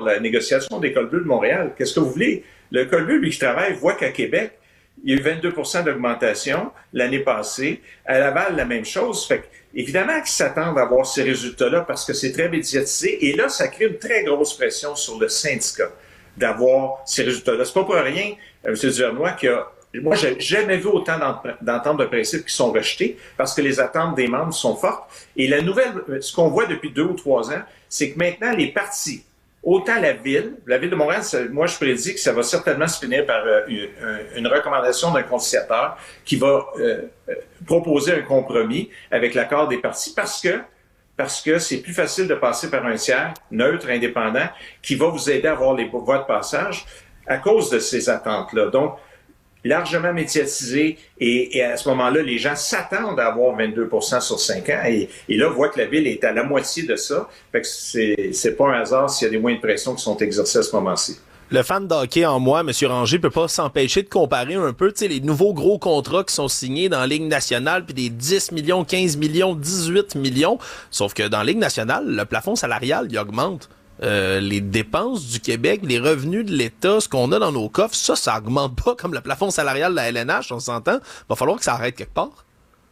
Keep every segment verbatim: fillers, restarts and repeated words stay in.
la négociation des cols bleus de Montréal. Qu'est-ce que vous voulez? Le col bleu, lui, qui travaille, voit qu'à Québec, il y a eu vingt-deux pour cent d'augmentation l'année passée. À Laval, la même chose. Fait que, évidemment qu'ils s'attendent à avoir ces résultats-là parce que c'est très médiatisé. Et là, ça crée une très grosse pression sur le syndicat d'avoir ces résultats-là. C'est pas pour rien, M. Duvernois, qui a... Moi, j'ai jamais vu autant d'ententes de principe qui sont rejetées parce que les attentes des membres sont fortes. Et la nouvelle, ce qu'on voit depuis deux ou trois ans, c'est que maintenant, les partis, autant la Ville, la Ville de Montréal, ça, moi, je prédis que ça va certainement se finir par euh, une, une recommandation d'un conciliateur qui va euh, proposer un compromis avec l'accord des partis parce que parce que c'est plus facile de passer par un tiers neutre, indépendant, qui va vous aider à avoir les voies de passage à cause de ces attentes-là. Donc, largement médiatisé, et, et à ce moment-là, les gens s'attendent à avoir vingt-deux pour cent sur cinq ans, et, et là, on voit que la Ville est à la moitié de ça. Fait que c'est, c'est pas un hasard s'il y a des moyens de pression qui sont exercés à ce moment-ci. Le fan de hockey en moi, M. Ranger, peut pas s'empêcher de comparer un peu, tu sais, les nouveaux gros contrats qui sont signés dans la Ligue nationale, puis des dix millions, quinze millions, dix-huit millions, sauf que dans la Ligue nationale, le plafond salarial, il augmente. Euh, les dépenses du Québec, les revenus de l'État, ce qu'on a dans nos coffres, ça, ça augmente pas comme le plafond salarial de la L N H, on s'entend. Il va falloir que ça arrête quelque part.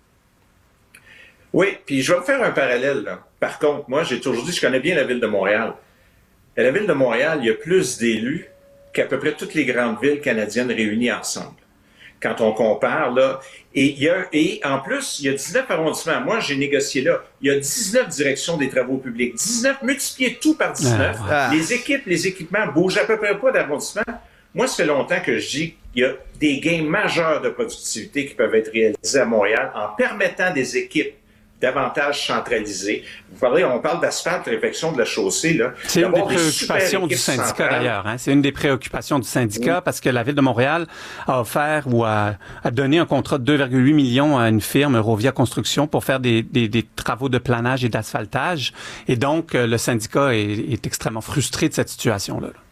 Oui, puis je vais faire un parallèle, là. Par contre, moi, j'ai toujours dit, je connais bien la Ville de Montréal. À la Ville de Montréal, il y a plus d'élus qu'à peu près toutes les grandes villes canadiennes réunies ensemble. Quand on compare, là, et, il y a, et en plus, il y a dix-neuf arrondissements. Moi, j'ai négocié là. Il y a dix-neuf directions des travaux publics. dix-neuf, multipliez tout par dix-neuf. Ah, ouais. Les équipes, les équipements bougent à peu près pas d'arrondissement. Moi, ça fait longtemps que je dis qu'il y a des gains majeurs de productivité qui peuvent être réalisés à Montréal en permettant des équipes davantage centralisées. Vous parlez, on parle d'asphalte, réfection de la chaussée, là. C'est une des préoccupations du syndicat, centrales. D'ailleurs. Hein? C'est une des préoccupations du syndicat oui. parce que la Ville de Montréal a offert ou a, a donné un contrat de deux virgule huit millions à une firme, Eurovia Construction, pour faire des, des, des travaux de planage et d'asphaltage. Et donc, le syndicat est, est extrêmement frustré de cette situation-là. Là.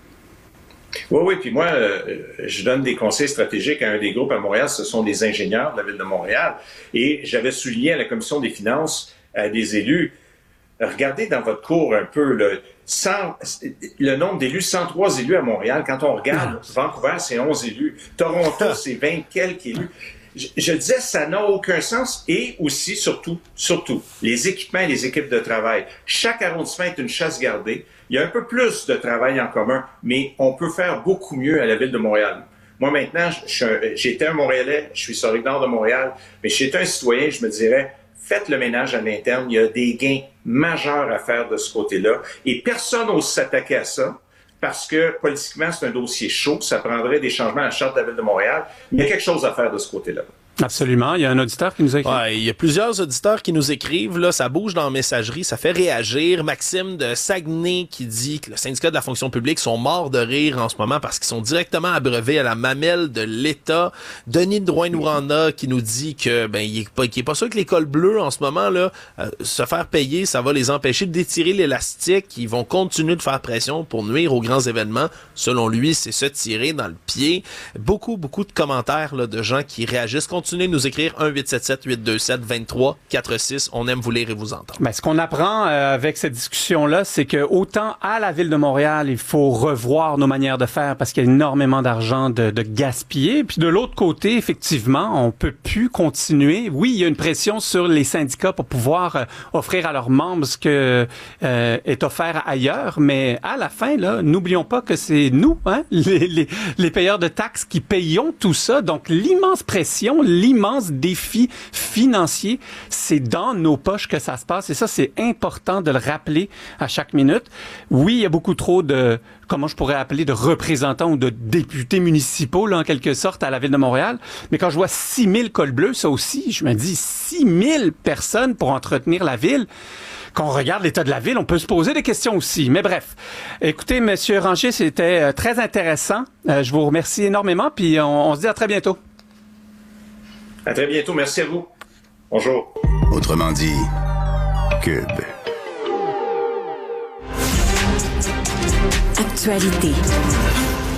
Oui, oui, puis moi, euh, je donne des conseils stratégiques à un des groupes à Montréal, ce sont des ingénieurs de la Ville de Montréal, et j'avais souligné à la Commission des finances, à des élus, regardez dans votre cours un peu le, cent, le nombre d'élus, cent trois élus à Montréal, quand on regarde, Vancouver, c'est onze élus, Toronto, c'est vingt quelques élus. Je, je disais, ça n'a aucun sens, et aussi, surtout, surtout, les équipements et les équipes de travail. Chaque arrondissement est une chasse gardée. Il y a un peu plus de travail en commun, mais on peut faire beaucoup mieux à la Ville de Montréal. Moi, maintenant, j'étais un Montréalais, je suis sur le nord de Montréal, mais j'étais un citoyen, je me dirais, faites le ménage à l'interne, il y a des gains majeurs à faire de ce côté-là, et personne n'ose s'attaquer à ça, parce que politiquement, c'est un dossier chaud, ça prendrait des changements à la Charte de la Ville de Montréal, mais il y a quelque chose à faire de ce côté-là. Absolument. Il y a un auditeur qui nous a écrit. Ouais, il y a plusieurs auditeurs qui nous écrivent. Là, ça bouge dans la messagerie, ça fait réagir. Maxime de Saguenay qui dit que le syndicat de la fonction publique sont morts de rire en ce moment parce qu'ils sont directement abreuvés à la mamelle de l'État. Denis de Drouin-Nouranda qui nous dit que ben il est pas, qu'il est pas sûr que l'école bleue en ce moment là euh, se faire payer, ça va les empêcher d'étirer l'élastique. Ils vont continuer de faire pression pour nuire aux grands événements. Selon lui, c'est se tirer dans le pied. Beaucoup, beaucoup de commentaires là, de gens qui réagissent. Continuez de nous écrire un huit sept sept huit deux sept deux trois quatre six. On aime vous lire et vous entendre. Ben, ce qu'on apprend euh, avec cette discussion-là, c'est que autant à la Ville de Montréal, il faut revoir nos manières de faire parce qu'il y a énormément d'argent de, de gaspiller. Puis de l'autre côté, effectivement, on peut plus continuer. Oui, il y a une pression sur les syndicats pour pouvoir euh, offrir à leurs membres ce que euh, est offert ailleurs. Mais à la fin, là, n'oublions pas que c'est nous, hein, les, les, les payeurs de taxes qui payons tout ça. Donc l'immense pression, l'immense défi financier, c'est dans nos poches que ça se passe. Et ça, c'est important de le rappeler à chaque minute. Oui, il y a beaucoup trop de, comment je pourrais appeler, de représentants ou de députés municipaux, là, en quelque sorte, à la Ville de Montréal. Mais quand je vois six mille cols bleus, ça aussi, je me dis six mille personnes pour entretenir la ville. Quand on regarde l'état de la ville, on peut se poser des questions aussi. Mais bref, écoutez, Monsieur Ranger, c'était très intéressant. Euh, je vous remercie énormément, puis on, on se dit à très bientôt. À très bientôt. Merci à vous. Bonjour. Autrement dit, Cube. Actualité.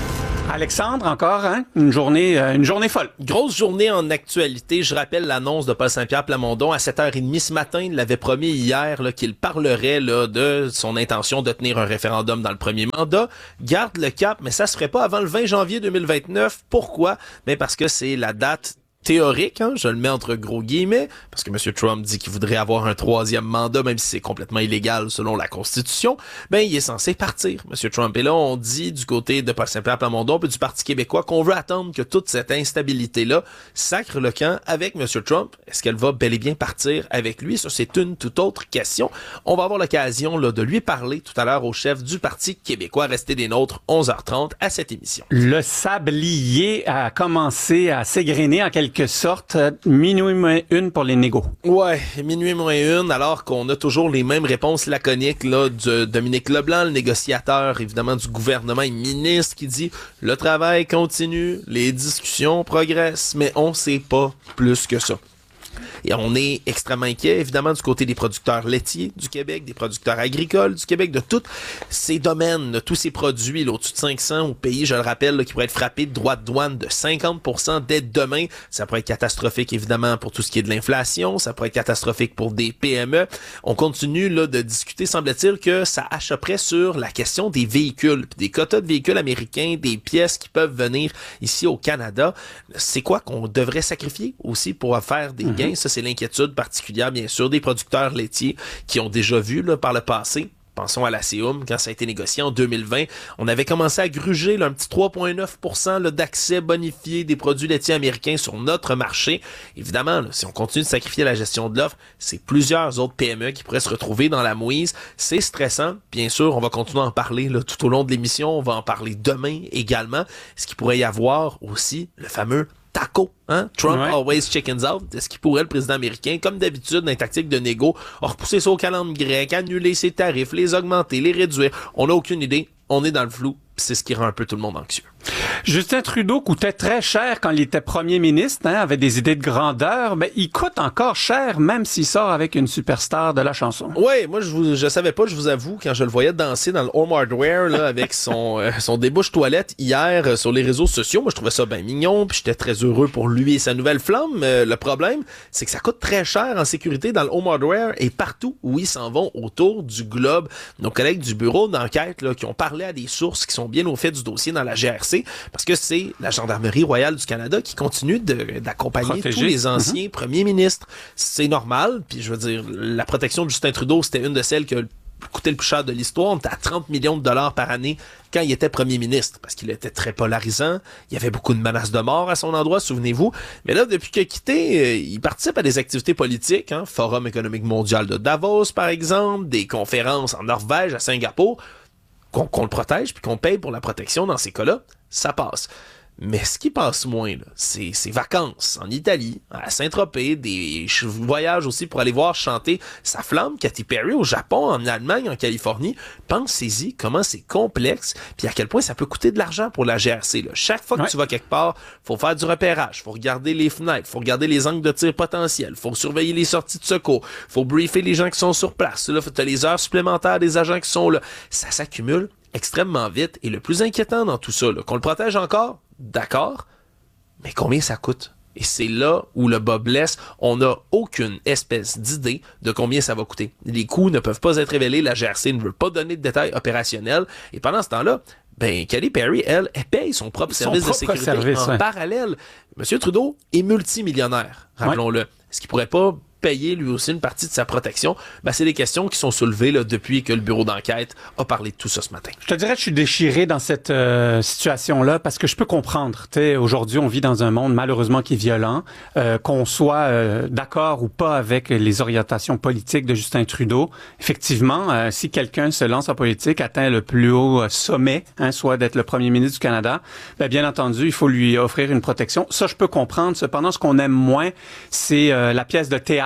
Alexandre, encore, hein? Une journée, euh, une journée folle. Grosse journée en actualité. Je rappelle l'annonce de Paul Saint-Pierre Plamondon à sept heures trente ce matin. Il l'avait promis hier là, qu'il parlerait là, de son intention de tenir un référendum dans le premier mandat. Garde le cap, mais ça se ferait pas avant le vingt janvier deux mille vingt-neuf. Pourquoi? Mais parce que c'est la date théorique, hein, je le mets entre gros guillemets, parce que M. Trump dit qu'il voudrait avoir un troisième mandat, même si c'est complètement illégal selon la Constitution, ben il est censé partir, M. Trump. Et là, on dit du côté de Paul Saint-Pierre Plamondon et du Parti québécois qu'on veut attendre que toute cette instabilité-là sacre le camp avec M. Trump. Est-ce qu'elle va bel et bien partir avec lui? Ça, c'est une toute autre question. On va avoir l'occasion là, de lui parler tout à l'heure au chef du Parti québécois. Restez des nôtres, onze heures trente à cette émission. Le sablier a commencé à s'égrener en quelque quelque sorte, minuit moins une pour les négos. Ouais, minuit moins une, alors qu'on a toujours les mêmes réponses laconiques là de Dominique Leblanc, le négociateur évidemment du gouvernement et ministre, qui dit le travail continue, les discussions progressent, mais on sait pas plus que ça. Et on est extrêmement inquiet, évidemment, du côté des producteurs laitiers du Québec, des producteurs agricoles du Québec, de tous ces domaines, de tous ces produits, là, au-dessus de cinq cents au pays, je le rappelle, là, qui pourraient être frappés de droits de douane de cinquante pour cent dès demain. Ça pourrait être catastrophique, évidemment, pour tout ce qui est de l'inflation. Ça pourrait être catastrophique pour des P M E. On continue là de discuter, semble-t-il, que ça achèverait sur la question des véhicules, des quotas de véhicules américains, des pièces qui peuvent venir ici au Canada. C'est quoi qu'on devrait sacrifier aussi pour faire des gains? Ça, c'est l'inquiétude particulière, bien sûr, des producteurs laitiers qui ont déjà vu là, par le passé. Pensons à la C O M, quand ça a été négocié en deux mille vingt, on avait commencé à gruger là, un petit trois virgule neuf pour cent là, d'accès bonifié des produits laitiers américains sur notre marché. Évidemment, là, si on continue de sacrifier la gestion de l'offre, c'est plusieurs autres P M E qui pourraient se retrouver dans la mouise. C'est stressant. Bien sûr, on va continuer à en parler là, tout au long de l'émission. On va en parler demain également. Est-ce qu'il pourrait y avoir aussi le fameux taco, hein? Trump ouais. Always chickens out. Est-ce qu'il pourrait, le président américain, comme d'habitude, dans les tactiques de négo, repousser ça au calendrier grec, annuler ses tarifs, les augmenter, les réduire? On n'a aucune idée. On est dans le flou. C'est ce qui rend un peu tout le monde anxieux. Justin Trudeau coûtait très cher quand il était premier ministre, hein, avait des idées de grandeur, mais il coûte encore cher même s'il sort avec une superstar de la chanson. Oui, moi je vous, je savais pas, je vous avoue, quand je le voyais danser dans le Home Hardware là, avec son euh, son débouche toilette hier euh, sur les réseaux sociaux, moi je trouvais ça bien mignon, puis j'étais très heureux pour lui et sa nouvelle flamme. Euh, le problème, c'est que ça coûte très cher en sécurité dans le Home Hardware et partout où ils s'en vont autour du globe. Nos collègues du bureau d'enquête là, qui ont parlé à des sources qui sont bien au fait du dossier dans la G R C, parce que c'est la Gendarmerie royale du Canada qui continue de, d'accompagner Protéger. tous les anciens mm-hmm. premiers ministres. C'est normal, puis je veux dire, la protection de Justin Trudeau, c'était une de celles qui a coûté le plus cher de l'histoire. On était à trente millions de dollars par année quand il était premier ministre, parce qu'il était très polarisant. Il y avait beaucoup de menaces de mort à son endroit, souvenez-vous. Mais là, depuis qu'il a quitté, il participe à des activités politiques, hein, Forum économique mondial de Davos, par exemple, des conférences en Norvège, à Singapour. Qu'on, qu'on le protège puis qu'on paye pour la protection dans ces cas-là, ça passe. Mais ce qui passe moins, là, c'est ses vacances en Italie, à Saint-Tropez, des voyages aussi pour aller voir chanter sa flamme, Katy Perry, au Japon, en Allemagne, en Californie. Pensez-y comment c'est complexe, puis à quel point ça peut coûter de l'argent pour la G R C. Là. Chaque fois que ouais. tu vas quelque part, faut faire du repérage, faut regarder les fenêtres, faut regarder les angles de tir potentiels, faut surveiller les sorties de secours, faut briefer les gens qui sont sur place. Là, t'as les heures supplémentaires des agents qui sont là. Ça s'accumule extrêmement vite. Et le plus inquiétant dans tout ça, là, qu'on le protège encore, d'accord, mais combien ça coûte? Et c'est là où le bas blesse. On n'a aucune espèce d'idée de combien ça va coûter. Les coûts ne peuvent pas être révélés. La G R C ne veut pas donner de détails opérationnels. Et pendant ce temps-là, ben, Katy Perry, elle, elle paye son propre son service propre de sécurité service, en ouais. parallèle. Monsieur Trudeau est multimillionnaire, rappelons-le. Ouais. Est-ce qu'il pourrait pas payer lui aussi une partie de sa protection? Ben, c'est des questions qui sont soulevées là, depuis que le bureau d'enquête a parlé de tout ça ce matin. Je te dirais que je suis déchiré dans cette euh, situation-là parce que je peux comprendre. T'sais, aujourd'hui, on vit dans un monde malheureusement qui est violent. Euh, qu'on soit euh, d'accord ou pas avec les orientations politiques de Justin Trudeau, effectivement, euh, si quelqu'un se lance en politique, atteint le plus haut sommet, hein, soit d'être le premier ministre du Canada, ben, bien entendu, il faut lui offrir une protection. Ça, je peux comprendre. Cependant, ce qu'on aime moins, c'est euh, la pièce de théâtre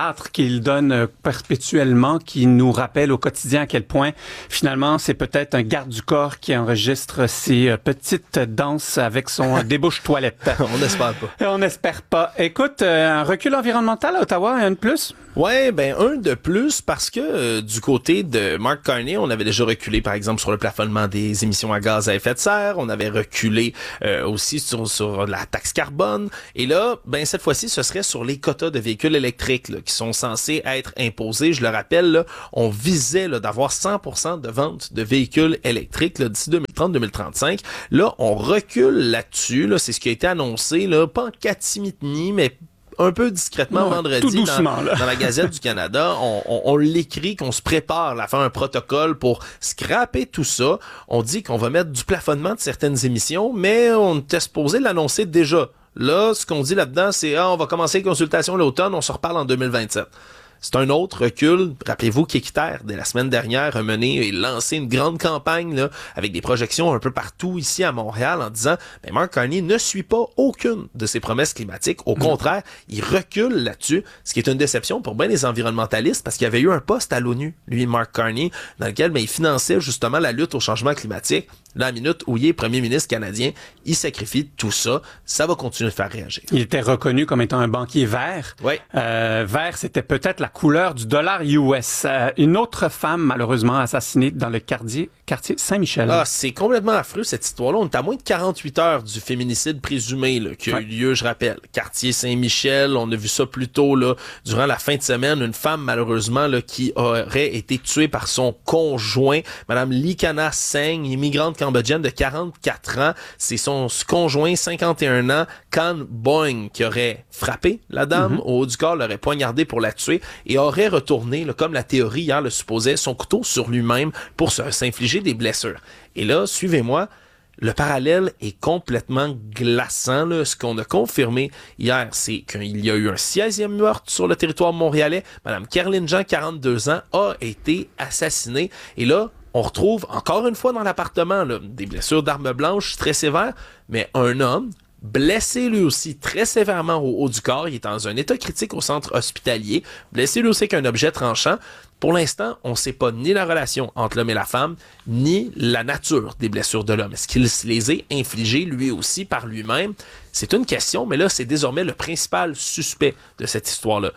théâtre qu'il donne euh, perpétuellement, qui nous rappelle au quotidien à quel point, finalement, c'est peut-être un garde du corps qui enregistre ses euh, petites danses avec son euh, débouche-toilette. On n'espère pas. On n'espère pas. Écoute, euh, un recul environnemental à Ottawa, un de plus? Ouais, ben un de plus parce que euh, du côté de Mark Carney, on avait déjà reculé par exemple sur le plafonnement des émissions à gaz à effet de serre, on avait reculé euh, aussi sur, sur la taxe carbone, et là, ben cette fois-ci, ce serait sur les quotas de véhicules électriques là, qui sont censés être imposés. Je le rappelle, là, on visait là, d'avoir cent pour cent de vente de véhicules électriques là, d'ici deux mille trente deux mille trente-cinq. Là, on recule là-dessus, là, c'est ce qui a été annoncé, là, pas en catimini, mais un peu discrètement non, vendredi doucement, dans, dans la Gazette du Canada, on, on, on l'écrit qu'on se prépare à faire un protocole pour scraper tout ça. On dit qu'on va mettre du plafonnement de certaines émissions, mais on était supposé l'annoncer déjà. Là, ce qu'on dit là-dedans, c'est ah, on va commencer les consultations l'automne, on se reparle en deux mille vingt-sept. C'est un autre recul. Rappelez-vous qu'Équiterre, dès la semaine dernière, a mené et lancé une grande campagne là, avec des projections un peu partout ici à Montréal en disant ben Mark Carney ne suit pas aucune de ses promesses climatiques. Au contraire, il recule là-dessus, ce qui est une déception pour bien les environnementalistes parce qu'il y avait eu un poste à l'ONU, lui, Mark Carney, dans lequel ben, il finançait justement la lutte au changement climatique. Là, à la minute où il est premier ministre canadien, il sacrifie tout ça. Ça va continuer de faire réagir. Il était reconnu comme étant un banquier vert. Oui. Euh, vert, c'était peut-être la couleur du dollar U S. Euh, une autre femme, malheureusement, assassinée dans le quartier, quartier Saint-Michel. Ah, c'est complètement affreux, cette histoire-là. On est à moins de quarante-huit heures du féminicide présumé là, qui a ouais. eu lieu, je rappelle. Quartier Saint-Michel, on a vu ça plus tôt, là, durant la fin de semaine. Une femme, malheureusement, là, qui aurait été tuée par son conjoint, Madame Likana Singh, immigrante cambodgienne de quarante-quatre ans. C'est son conjoint, cinquante et un ans, Khan Boing, qui aurait frappé la dame mm-hmm. au haut du corps, l'aurait poignardé pour la tuer et aurait retourné, là, comme la théorie hier le supposait, son couteau sur lui-même pour se, s'infliger des blessures. Et là, suivez-moi, le parallèle est complètement glaçant. Là. Ce qu'on a confirmé hier, c'est qu'il y a eu un sixième meurtre sur le territoire montréalais. Madame Caroline Jean, quarante-deux ans, a été assassinée. Et là, on retrouve encore une fois dans l'appartement là, des blessures d'armes blanches très sévères, mais un homme blessé lui aussi très sévèrement au haut du corps. Il est dans un état critique au centre hospitalier. Blessé lui aussi avec un objet tranchant. Pour l'instant, on ne sait pas ni la relation entre l'homme et la femme, ni la nature des blessures de l'homme. Est-ce qu'il les a infligées lui aussi par lui-même? C'est une question, mais là, c'est désormais le principal suspect de cette histoire-là.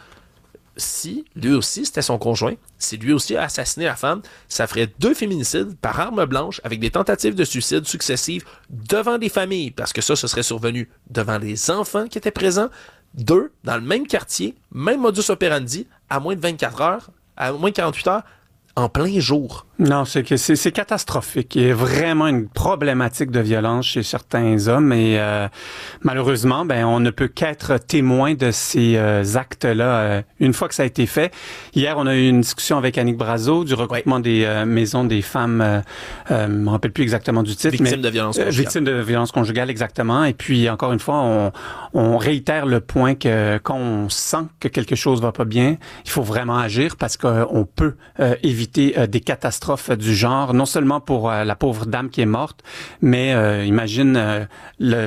Si lui aussi c'était son conjoint, si lui aussi a assassiné la femme, ça ferait deux féminicides par arme blanche avec des tentatives de suicide successives devant des familles, parce que ça, ce serait survenu devant les enfants qui étaient présents. Deux, dans le même quartier, même modus operandi, à moins de vingt-quatre heures, à moins de quarante-huit heures, en plein jour. Non, c'est que c'est, c'est catastrophique. Il y a vraiment une problématique de violence chez certains hommes et euh, malheureusement, ben on ne peut qu'être témoin de ces euh, actes-là euh, une fois que ça a été fait. Hier, on a eu une discussion avec Annick Brazeau du regroupement oui. des euh, maisons des femmes. Euh, euh, je me rappelle plus exactement du titre, victimes mais de violence conjugale. Euh, victimes de violence conjugale, exactement. Et puis encore une fois, on, on réitère le point que quand on sent que quelque chose va pas bien, il faut vraiment agir parce qu'on peut euh, éviter euh, des catastrophes du genre, non seulement pour euh, la pauvre dame qui est morte, mais euh, imagine euh, le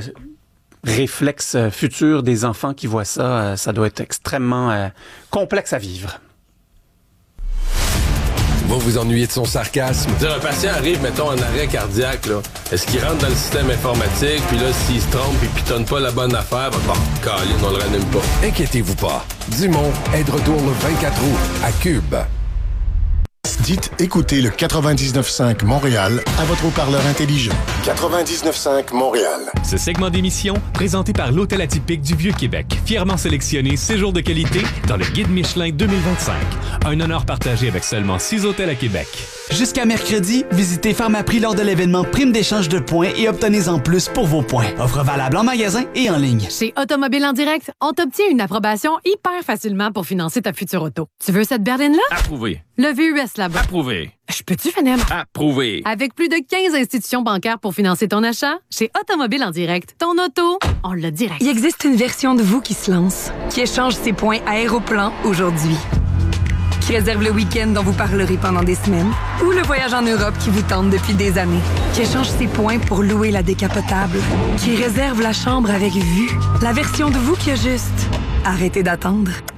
réflexe futur des enfants qui voient ça, euh, ça doit être extrêmement euh, complexe à vivre. Vous vous ennuyez de son sarcasme? Dire, un patient arrive, mettons, en arrêt cardiaque, là. Est-ce qu'il rentre dans le système informatique, puis là, s'il se trompe, il pitonne pas la bonne affaire, ben, bon, câline, on le ranime pas. Inquiétez-vous pas. Dumont est de retour le vingt-quatre août à Cube. Dites écoutez le quatre-vingt-dix-neuf cinq Montréal à votre haut-parleur intelligent. quatre-vingt-dix-neuf cinq Montréal. Ce segment d'émission, présenté par l'Hôtel Atypique du Vieux-Québec, fièrement sélectionné séjour de qualité dans le Guide Michelin deux mille vingt-cinq. Un honneur partagé avec seulement six hôtels à Québec. Jusqu'à mercredi, visitez Pharmaprix lors de l'événement Prime d'échange de points et obtenez-en plus pour vos points. Offre valable en magasin et en ligne. Chez Automobile en direct, on t'obtient une approbation hyper facilement pour financer ta future auto. Tu veux cette berline-là? Approuvé. Le V U S là-bas. Approuvé. Je peux-tu finir? Approuvé. Avec plus de quinze institutions bancaires pour financer ton achat, chez Automobile en direct, ton auto, on l'a direct. Il existe une version de vous qui se lance, qui échange ses points Aéroplan aujourd'hui, qui réserve le week-end dont vous parlerez pendant des semaines, ou le voyage en Europe qui vous tente depuis des années, qui échange ses points pour louer la décapotable, qui réserve la chambre avec vue, la version de vous qui a juste arrêté d'attendre.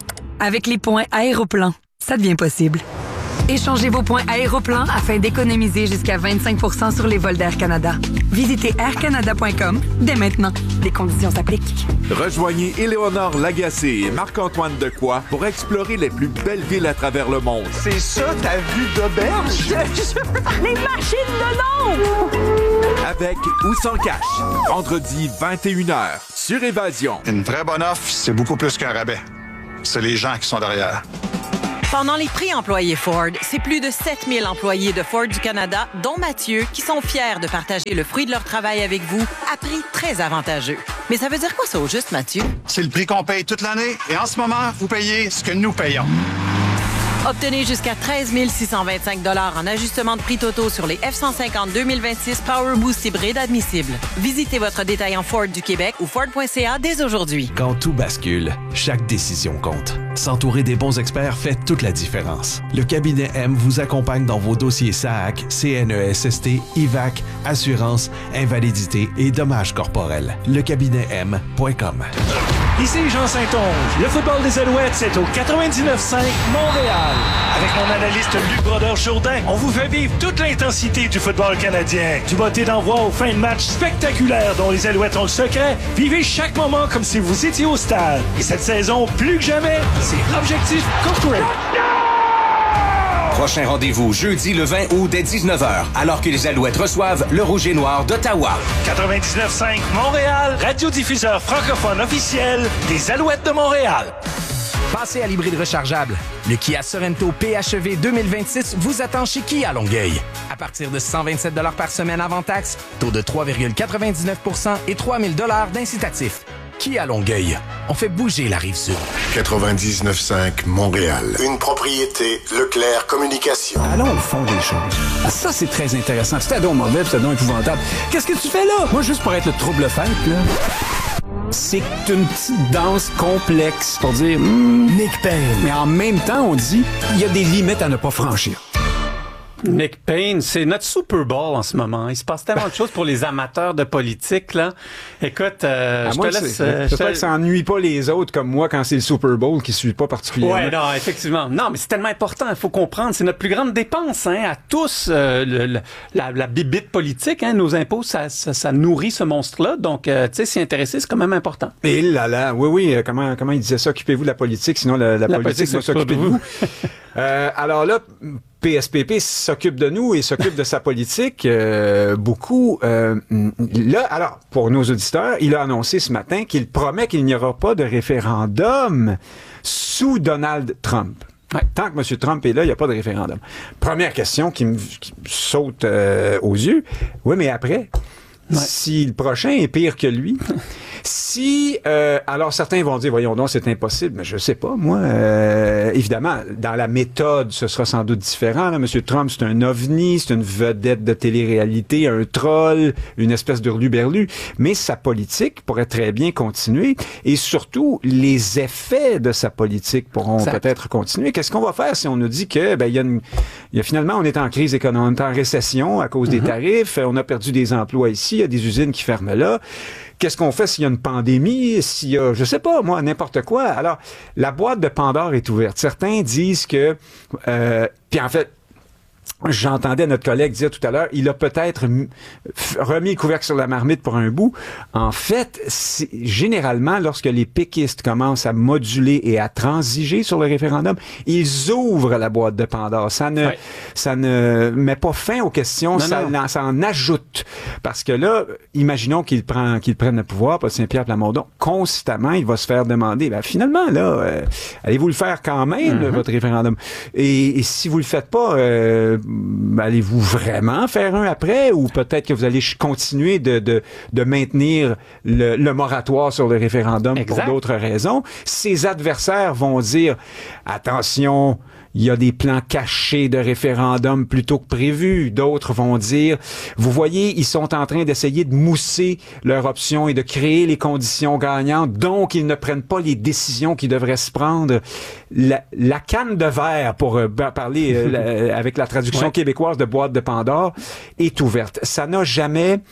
Avec les points Aéroplan, ça devient possible. Échangez vos points Aéroplan afin d'économiser jusqu'à vingt-cinq pour cent sur les vols d'Air Canada. Visitez air canada point com dès maintenant. Les conditions s'appliquent. Rejoignez Éléonore Lagacé et Marc-Antoine Decoy pour explorer les plus belles villes à travers le monde. C'est ça ta vue d'auberge? Les machines de l'ombre! Avec ou sans cash. Vendredi vingt et une heures sur Évasion. Une vraie bonne offre, c'est beaucoup plus qu'un rabais. C'est les gens qui sont derrière. Pendant les prix employés Ford, c'est plus de sept mille employés de Ford du Canada, dont Mathieu, qui sont fiers de partager le fruit de leur travail avec vous à prix très avantageux. Mais ça veut dire quoi ça au juste, Mathieu? C'est le prix qu'on paye toute l'année et en ce moment, vous payez ce que nous payons. Obtenez jusqu'à treize mille six cent vingt-cinq dollars en ajustement de prix totaux sur les F cent cinquante deux mille vingt-six Power Boost hybride admissibles. Visitez votre détaillant Ford du Québec ou Ford point C A dès aujourd'hui. Quand tout bascule, chaque décision compte. S'entourer des bons experts fait toute la différence. Le cabinet M vous accompagne dans vos dossiers S A A C, C N E S S T, I V A C, assurance, invalidité et dommages corporels. Le cabinet M point com. Ici Jean Saint-Onge. Le football des Alouettes, c'est au quatre-vingt-dix-neuf cinq Montréal. Avec mon analyste Luc Brodeur-Jourdain, on vous fait vivre toute l'intensité du football canadien. Du botté d'envoi aux fins de match spectaculaires dont les Alouettes ont le secret. Vivez chaque moment comme si vous étiez au stade. Et cette saison, plus que jamais, c'est Objectif Corporate. Prochain rendez-vous jeudi le vingt août dès dix-neuf heures, alors que les Alouettes reçoivent le Rouge et Noir d'Ottawa. quatre-vingt-dix-neuf cinq Montréal, radiodiffuseur francophone officiel des Alouettes de Montréal. Passez à l'hybride rechargeable. Le Kia Sorento P H E V deux mille vingt-six vous attend chez Kia Longueuil. À partir de cent vingt-sept dollars par semaine avant taxe, taux de trois virgule quatre-vingt-dix-neuf pour cent et trois mille dollars d'incitatif. Kia Longueuil. On fait bouger la Rive-Sud. quatre-vingt-dix-neuf cinq Montréal. Une propriété Leclerc Communication. Allons au fond des choses. Ça, c'est très intéressant. C'était donc mauvais, c'était donc épouvantable. Qu'est-ce que tu fais là? Moi, juste pour être le trouble-fête, là. C'est une petite danse complexe pour dire mm, Nick Payne. Mais en même temps, on dit il y a des limites à ne pas franchir. Nick Payne, c'est notre Super Bowl en ce moment. Il se passe tellement de choses pour les amateurs de politique, là. Écoute, euh, je te laisse... Euh, Peut-être que ça ennuie pas les autres comme moi quand c'est le Super Bowl qui suit pas particulièrement. Ouais, non, effectivement. Non, mais c'est tellement important, il faut comprendre. C'est notre plus grande dépense, hein, à tous. Euh, le, le, la, la bibite politique, hein, nos impôts, ça, ça, ça nourrit ce monstre-là. Donc, euh, tu sais, s'y intéresser, c'est quand même important. Et là, là, oui, oui, comment, comment il disait ça? Occupez-vous de la politique, sinon la, la, la politique, politique va s'occuper de vous. euh, alors là... P S P P s'occupe de nous et s'occupe de sa politique euh, beaucoup. Euh, là, alors, pour nos auditeurs, il a annoncé ce matin qu'il promet qu'il n'y aura pas de référendum sous Donald Trump. Ouais. Tant que M. Trump est là, il n'y a pas de référendum. Première question qui me, qui me saute euh, aux yeux. Oui, mais après, ouais. Si le prochain est pire que lui... Si, euh, alors certains vont dire, voyons donc, c'est impossible, mais je sais pas, moi, euh, évidemment, dans la méthode, ce sera sans doute différent. Là. M. Trump, c'est un ovni, c'est une vedette de télé-réalité, un troll, une espèce d'hurluberlu, mais sa politique pourrait très bien continuer, et surtout, les effets de sa politique pourront ça... peut-être continuer. Qu'est-ce qu'on va faire si on nous dit que, ben, il y a une, il y a finalement, on est en crise économique, on est en récession à cause mm-hmm. des tarifs, on a perdu des emplois ici, il y a des usines qui ferment là. Qu'est-ce qu'on fait s'il y a une pandémie, s'il y a, je sais pas, moi, n'importe quoi. Alors, la boîte de Pandore est ouverte. Certains disent que, euh, puis en fait, j'entendais notre collègue dire tout à l'heure, il a peut-être remis le couvercle sur la marmite pour un bout. En fait, c'est, généralement, lorsque les péquistes commencent à moduler et à transiger sur le référendum, ils ouvrent la boîte de Pandore. Ça ne, ouais. ça ne met pas fin aux questions, non, ça, non. ça en ajoute. Parce que là, imaginons qu'il prend, qu'il prenne le pouvoir, Paul Saint-Pierre Plamondon, constamment, il va se faire demander, ben finalement, là, euh, allez-vous le faire quand même, mm-hmm. votre référendum? Et, et si vous le faites pas, euh, allez-vous vraiment faire un après, ou peut-être que vous allez continuer de, de, de maintenir le, le moratoire sur le référendum exact. Pour d'autres raisons? Ses adversaires vont dire, attention, il y a des plans cachés de référendum plutôt que prévus. D'autres vont dire, vous voyez, ils sont en train d'essayer de mousser leur option et de créer les conditions gagnantes, donc ils ne prennent pas les décisions qui devraient se prendre. La, la canne de verre, pour euh, parler euh, la, avec la traduction ouais. québécoise de boîte de Pandore, est ouverte. Ça n'a jamais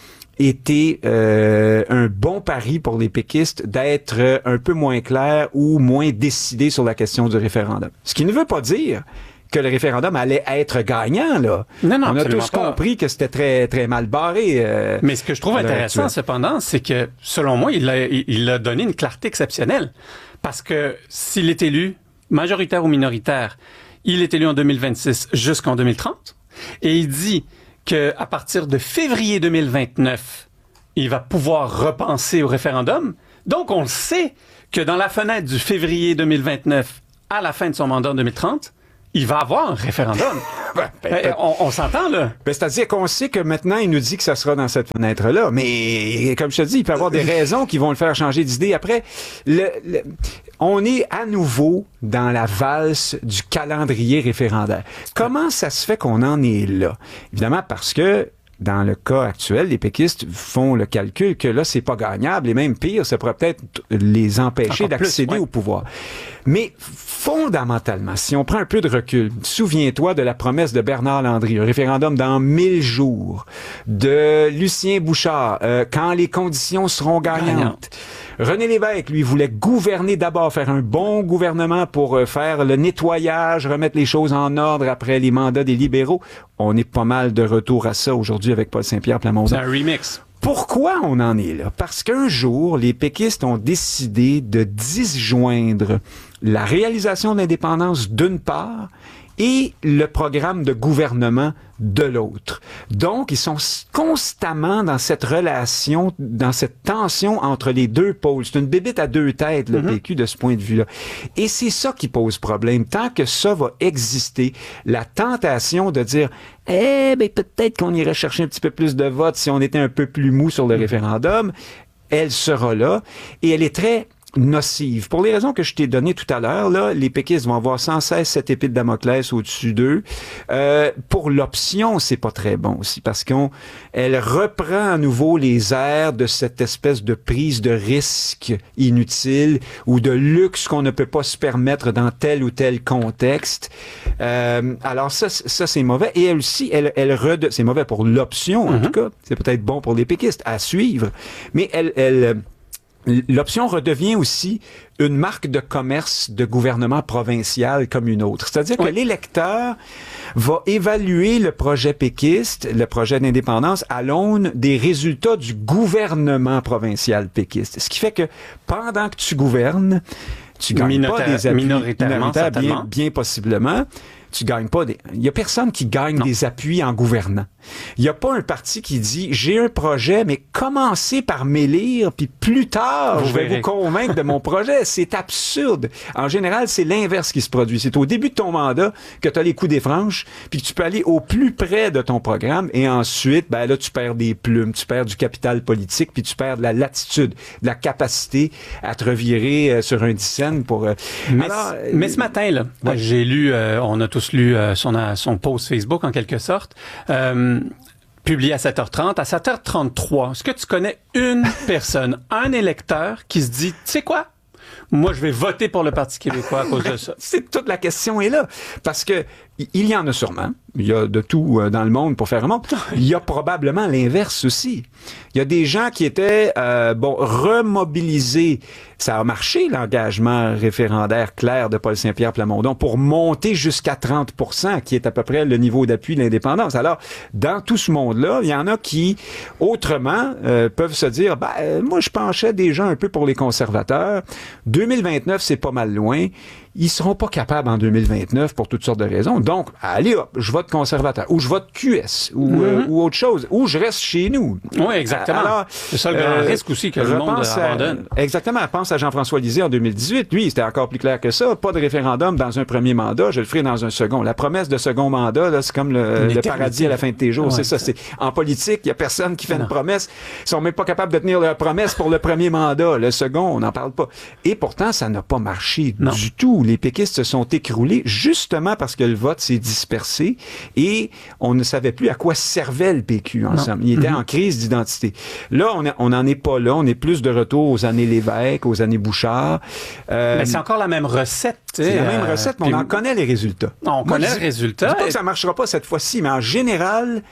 été euh, un bon pari pour les péquistes d'être un peu moins clair ou moins décidé sur la question du référendum. Ce qui ne veut pas dire que le référendum allait être gagnant, là. Non, non, on a tous pas. compris que c'était très, très mal barré. Euh, Mais ce que je trouve intéressant, cependant, c'est que, selon moi, il a, il a donné une clarté exceptionnelle. Parce que s'il est élu, majoritaire ou minoritaire, il est élu en deux mille vingt-six jusqu'en deux mille trente, et il dit que à partir de février deux mille vingt-neuf, il va pouvoir repenser au référendum. Donc, on le sait que dans la fenêtre du février deux mille vingt-neuf à la fin de son mandat en deux mille trente, il va avoir un référendum. ben, ben, on, on s'entend, là. Ben, c'est-à-dire qu'on sait que maintenant, il nous dit que ça sera dans cette fenêtre-là. Mais, comme je te dis, il peut y avoir des raisons qui vont le faire changer d'idée. Après, le, le, on est à nouveau dans la valse du calendrier référendaire. Comment ça se fait qu'on en est là? Évidemment, parce que dans le cas actuel, les péquistes font le calcul que là, c'est pas gagnable, et même pire, ça pourrait peut-être les empêcher Encore d'accéder plus, ouais. au pouvoir. Mais fondamentalement, si on prend un peu de recul, souviens-toi de la promesse de Bernard Landry, un référendum dans mille jours, de Lucien Bouchard, euh, quand les conditions seront gagnantes. Gagnante. René Lévesque, lui, voulait gouverner d'abord, faire un bon gouvernement pour euh, faire le nettoyage, remettre les choses en ordre après les mandats des libéraux. On est pas mal de retour à ça aujourd'hui avec Paul Saint-Pierre Plamondon. C'est un remix. Pourquoi on en est là? Parce qu'un jour, les péquistes ont décidé de disjoindre la réalisation de l'indépendance d'une part et le programme de gouvernement de l'autre. Donc, ils sont constamment dans cette relation, dans cette tension entre les deux pôles. C'est une bébite à deux têtes, le mm-hmm. P Q, de ce point de vue-là. Et c'est ça qui pose problème. Tant que ça va exister, la tentation de dire « Eh, ben peut-être qu'on irait chercher un petit peu plus de votes si on était un peu plus mou sur le mm-hmm. référendum », elle sera là. Et elle est très nocive. Pour les raisons que je t'ai données tout à l'heure, là, les péquistes vont avoir sans cesse cette épée de Damoclès au-dessus d'eux. Euh, pour l'option, c'est pas très bon aussi, parce qu'on, elle reprend à nouveau les airs de cette espèce de prise de risque inutile ou de luxe qu'on ne peut pas se permettre dans tel ou tel contexte. Euh, alors ça, ça c'est mauvais. Et elle aussi, elle, elle rede... c'est mauvais pour l'option, en mm-hmm. tout cas. C'est peut-être bon pour les péquistes à suivre. Mais elle, elle l'option redevient aussi une marque de commerce de gouvernement provincial comme une autre. C'est-à-dire oui. que l'électeur va évaluer le projet péquiste, le projet d'indépendance, à l'aune des résultats du gouvernement provincial péquiste. Ce qui fait que pendant que tu gouvernes, tu gagnes Minoritaire, pas des appuis minoritairement, bien, bien possiblement. Tu gagnes pas des... Il y a personne qui gagne non. des appuis en gouvernant. Il y a pas un parti qui dit « J'ai un projet, mais commencez par m'élire, puis plus tard, vous je vais verrez. vous convaincre de mon projet. » C'est absurde. En général, c'est l'inverse qui se produit. C'est au début de ton mandat que tu as les coups des franches, puis que tu peux aller au plus près de ton programme, et ensuite, ben là, tu perds des plumes, tu perds du capital politique, puis tu perds de la latitude, de la capacité à te revirer euh, sur un dixaine pour... Euh... Mais, Alors, c- mais ce matin, là, ouais. j'ai lu, euh, on a tous lu euh, son, son post Facebook, en quelque sorte, euh, publié à sept heures trente. À sept heures trente-trois, est-ce que tu connais une personne, un électeur qui se dit, tu sais quoi? Moi, je vais voter pour le Parti québécois à cause de ça. C'est toute la question est là. Parce que il y en a sûrement. Il y a de tout dans le monde pour faire un monde. Il y a probablement l'inverse aussi. Il y a des gens qui étaient, euh, bon, remobilisés. Ça a marché, l'engagement référendaire clair de Paul Saint-Pierre Plamondon pour monter jusqu'à trente pour cent, qui est à peu près le niveau d'appui de l'indépendance. Alors, dans tout ce monde-là, il y en a qui, autrement, euh, peuvent se dire, ben, euh, moi, je penchais déjà un peu pour les conservateurs. deux mille vingt-neuf, c'est pas mal loin. Ils seront pas capables en deux mille vingt-neuf pour toutes sortes de raisons. Donc, allez hop, je vote conservateur, ou je vote Q S, ou, mm-hmm. euh, ou autre chose, ou je reste chez nous. Oui, exactement. Alors, c'est ça le grand euh, risque aussi que le monde abandonne. À, exactement. Pense à Jean-François Lisée en deux mille dix-huit. Lui, c'était encore plus clair que ça. Pas de référendum dans un premier mandat, je le ferai dans un second. La promesse de second mandat, là, c'est comme le, le paradis à la fin de tes jours. Ouais, c'est ça. C'est, en politique, il y a personne qui fait non. une promesse. Ils sont même pas capables de tenir leur promesse pour le premier mandat. Le second, on n'en parle pas. Et pourtant, ça n'a pas marché non. du tout. Les péquistes se sont écroulés justement parce que le vote s'est dispersé et on ne savait plus à quoi servait le P Q ensemble. Il était mm-hmm. en crise d'identité. Là, on n'en est pas là. On est plus de retour aux années Lévesque, aux années Bouchard. Euh, mais c'est encore la même recette. C'est la même recette, mais on en connaît les résultats. On Moi, connaît je, les résultats. Je dis pas que ça marchera pas cette fois-ci, mais en général,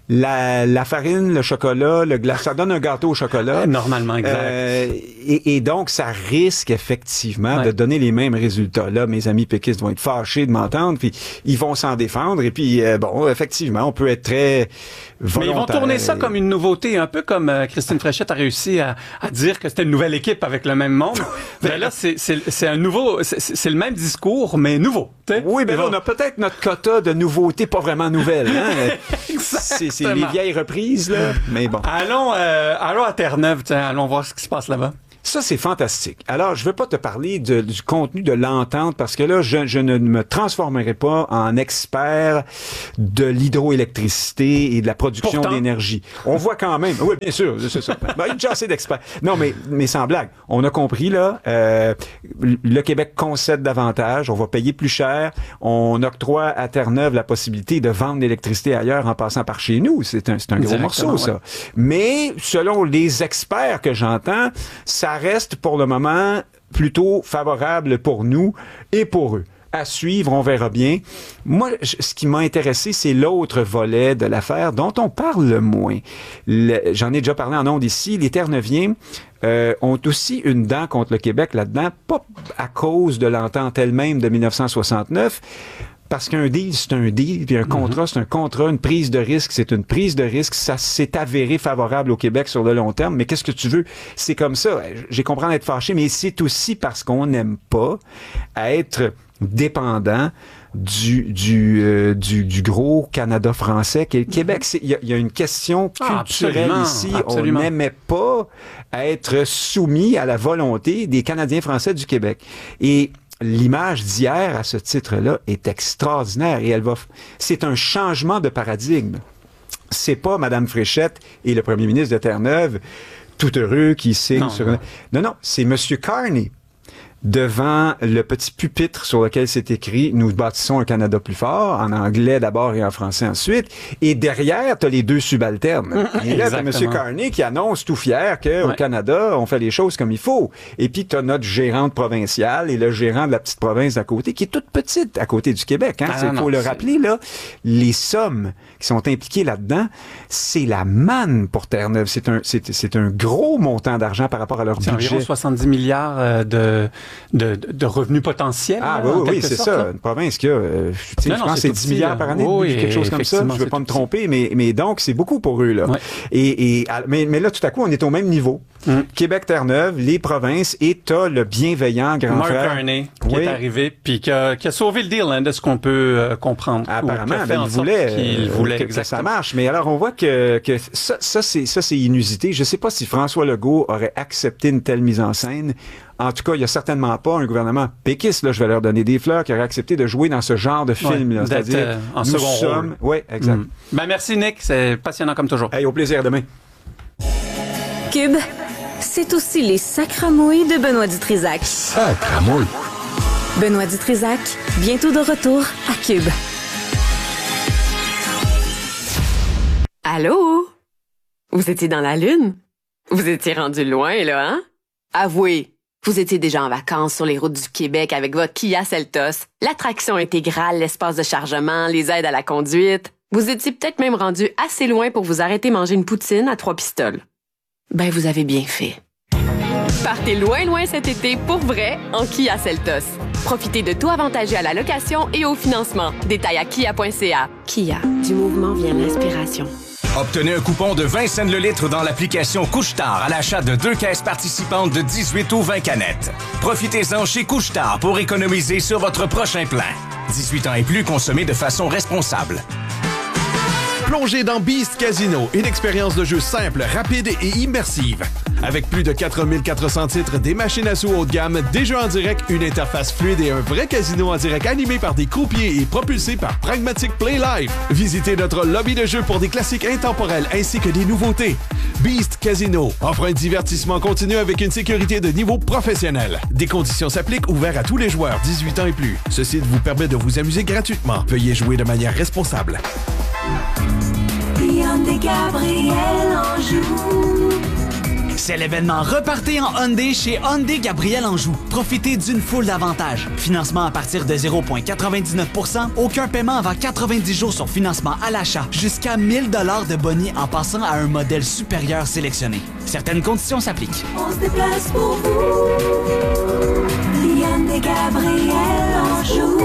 La, la farine, le chocolat, le glace, ça donne un gâteau au chocolat. Normalement, exact. Euh, et, et donc, ça risque effectivement ouais. de donner les mêmes résultats. Là, mes amis péquistes vont être fâchés de m'entendre, puis ils vont s'en défendre. Et puis, euh, bon, effectivement, on peut être très volontaire. Mais ils vont tourner ça comme une nouveauté, un peu comme euh, Christine Fréchette a réussi à, à dire que c'était une nouvelle équipe avec le même monde. Ben là, c'est, c'est, c'est un nouveau, c'est, c'est le même discours, mais nouveau. T'sais? Oui, mais ben là, on a peut-être notre quota de nouveautés pas vraiment nouvelles. Hein? c'est, c'est les vieilles reprises, là. Mais bon. Allons, euh, allons à Terre-Neuve, tiens, allons voir ce qui se passe là-bas. Ça, c'est fantastique. Alors, je ne veux pas te parler de, du contenu de l'entente parce que là, je, je ne me transformerai pas en expert de l'hydroélectricité et de la production Pourtant. d'énergie. On voit quand même... Oui, bien sûr, c'est ça. Ben, il y a déjà assez d'experts. Non, mais, mais sans blague. On a compris, là, euh, le Québec concède davantage, on va payer plus cher, on octroie à Terre-Neuve la possibilité de vendre l'électricité ailleurs en passant par chez nous. C'est un, c'est un gros morceau, ça. Ouais. Mais, selon les experts que j'entends, ça reste pour le moment plutôt favorable pour nous et pour eux. À suivre, on verra bien. Moi, ce qui m'a intéressé, c'est l'autre volet de l'affaire dont on parle le moins. Le, j'en ai déjà parlé en ondes ici. Les Terre-Neuviens euh, ont aussi une dent contre le Québec là-dedans, pas à cause de l'entente elle-même de dix-neuf cent soixante-neuf, parce qu'un deal, c'est un deal, puis un contrat, c'est un contrat, une prise de risque, c'est une prise de risque. Ça s'est avéré favorable au Québec sur le long terme, mais qu'est-ce que tu veux? C'est comme ça. J'ai compris d'être fâché, mais c'est aussi parce qu'on n'aime pas être dépendant du du, euh, du du gros Canada français qui est le Québec. Il y, y a une question culturelle ah, ici. Absolument. On n'aimait pas être soumis à la volonté des Canadiens français du Québec. Et l'image d'hier, à ce titre-là, est extraordinaire et elle va... C'est un changement de paradigme. C'est pas Mme Fréchette et le premier ministre de Terre-Neuve tout heureux qui signe non, sur... Non, non, non c'est M. Carney devant le petit pupitre sur lequel c'est écrit « Nous bâtissons un Canada plus fort », en anglais d'abord et en français ensuite. Et derrière, tu as les deux subalternes. Et là, tu as M. Carney qui annonce tout fier qu'au ouais. Canada, on fait les choses comme il faut. Et puis, tu as notre gérante provinciale et le gérant de la petite province d'à côté, qui est toute petite à côté du Québec. Il hein. ah, faut le c'est... rappeler, là. Les sommes qui sont impliquées là-dedans, c'est la manne pour Terre-Neuve. C'est un, c'est, c'est un gros montant d'argent par rapport à leur c'est budget. C'est environ soixante-dix milliards de... De, de, de revenus potentiels. Ah là, oui, oui, c'est sorte, ça. Là. Une province qui a, euh, je, non, je non, pense que c'est dix milliards par année, oui, quelque chose comme ça. Je ne veux pas me tromper, mais, mais donc, c'est beaucoup pour eux. Là. Ouais. Et, et, mais, mais là, tout à coup, on est au même niveau. Mm. Québec, Terre-Neuve, les provinces, et tu as le bienveillant grand Mark frère. Mark Carney, qui oui. est arrivé, puis qui a, qui a sauvé le deal, hein, de ce qu'on peut euh, comprendre. Apparemment, ben, il voulait, qu'il voulait que, que ça marche. Mais alors, on voit que, que ça, ça, c'est, ça, c'est inusité. Je ne sais pas si François Legault aurait accepté une telle mise en scène. En tout cas, il n'y a certainement pas un gouvernement péquiste, là, je vais leur donner des fleurs, qui aurait accepté de jouer dans ce genre de film. Là, ouais, c'est-à-dire, euh, en nous second sommes... rôle. Oui, exact. Mm. Ben, merci, Nick. C'est passionnant comme toujours. Hey, au plaisir. À demain. Cube, c'est aussi les sacramouilles de Benoît Dutrisac. Sacramouilles? Benoît Dutrisac, bientôt de retour à Cube. Allô? Vous étiez dans la Lune? Vous étiez rendu loin, là, hein? Avouez, vous étiez déjà en vacances sur les routes du Québec avec votre Kia Seltos, l'attraction intégrale, l'espace de chargement, les aides à la conduite. Vous étiez peut-être même rendu assez loin pour vous arrêter manger une poutine à trois pistoles. Ben, vous avez bien fait. Partez loin, loin cet été pour vrai en Kia Seltos. Profitez de tout avantageux à la location et au financement. Détails à kia point c a. Kia, du mouvement vient l'inspiration. Obtenez un coupon de vingt cents le litre dans l'application Couche-Tard à l'achat de deux caisses participantes de dix-huit ou vingt canettes. Profitez-en chez Couche-Tard pour économiser sur votre prochain plein. dix-huit ans et plus, consommés de façon responsable. Plongez dans Beast Casino, une expérience de jeu simple, rapide et immersive. Avec plus de quatre mille quatre cents titres, des machines à sous haut de gamme, des jeux en direct, une interface fluide et un vrai casino en direct animé par des croupiers et propulsé par Pragmatic Play Live. Visitez notre lobby de jeu pour des classiques intemporels ainsi que des nouveautés. Beast Casino offre un divertissement continu avec une sécurité de niveau professionnel. Des conditions s'appliquent, ouverts à tous les joueurs dix-huit ans et plus. Ce site vous permet de vous amuser gratuitement. Veuillez jouer de manière responsable. Gabriel Anjou. C'est l'événement Repartez en Hyundai chez Hyundai Gabriel Anjou. Profitez d'une foule d'avantages. Financement à partir de zéro virgule quatre-vingt-dix-neuf pour cent, aucun paiement avant quatre-vingt-dix jours sur financement à l'achat, jusqu'à mille dollars de boni en passant à un modèle supérieur sélectionné. Certaines conditions s'appliquent. On se déplace pour vous. Hyundai Gabriel Anjou.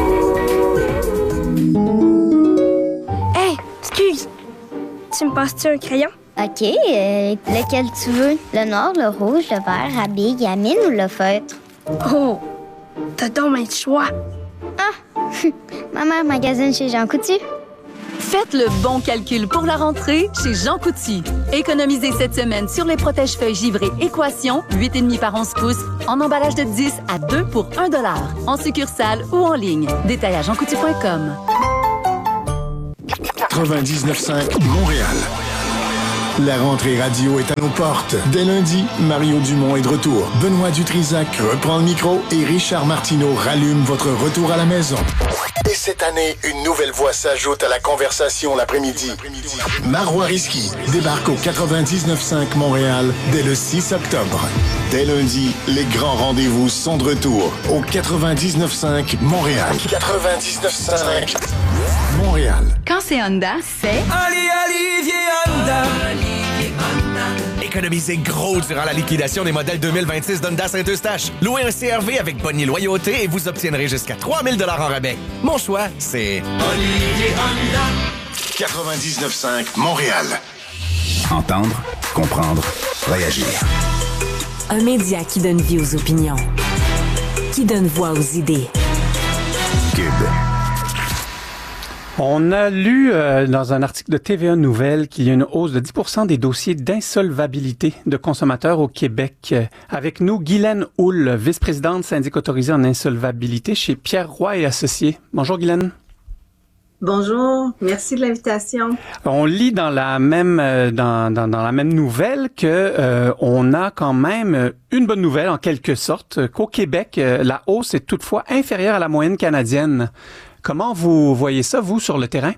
Hey, excuse. Tu me passes-tu un crayon? OK, euh, lequel tu veux? Le noir, le rouge, le vert, à bille, à mine ou le feutre? Oh, t'as donc un choix. Ah, ma mère magasine chez Jean Coutu. Faites le bon calcul pour la rentrée chez Jean Coutu. Économisez cette semaine sur les protège-feuilles givrés Équation, huit virgule cinq par onze pouces, en emballage de dix à deux pour un dollar, en succursale ou en ligne. Détail à jean coutu point com. quatre-vingt-dix-neuf cinq Montréal. La rentrée radio est à nos portes. Dès lundi, Mario Dumont est de retour. Benoît Dutrisac reprend le micro et Richard Martineau rallume votre retour à la maison. Et cette année, une nouvelle voix s'ajoute à la conversation l'après-midi. Marois Risky débarque au quatre-vingt-dix-neuf cinq Montréal dès le six octobre. Dès lundi, les grands rendez-vous sont de retour au quatre-vingt-dix-neuf cinq Montréal. quatre-vingt-dix-neuf cinq Montréal. Quand c'est Honda, c'est... Ali Olivier Honda. Économisez gros durant la liquidation des modèles deux mille vingt-six d'Honda Saint-Eustache. Louez un C R V avec Bonnie Loyauté et vous obtiendrez jusqu'à trois mille dollars en rabais. Mon choix, c'est... Olivier Honda. quatre-vingt-dix-neuf cinq Montréal. Entendre, comprendre, réagir. Un média qui donne vie aux opinions, qui donne voix aux idées. Cube. On a lu euh, dans un article de T V A Nouvelles qu'il y a une hausse de dix pour cent des dossiers d'insolvabilité de consommateurs au Québec. Avec nous, Guylaine Houle, vice-présidente syndic autorisé en insolvabilité chez Pierre Roy et Associés. Bonjour Guylaine. Bonjour, merci de l'invitation. On lit dans la même dans dans, dans la même nouvelle que euh, on a quand même une bonne nouvelle en quelque sorte qu'au Québec la hausse est toutefois inférieure à la moyenne canadienne. Comment vous voyez ça, vous, sur le terrain?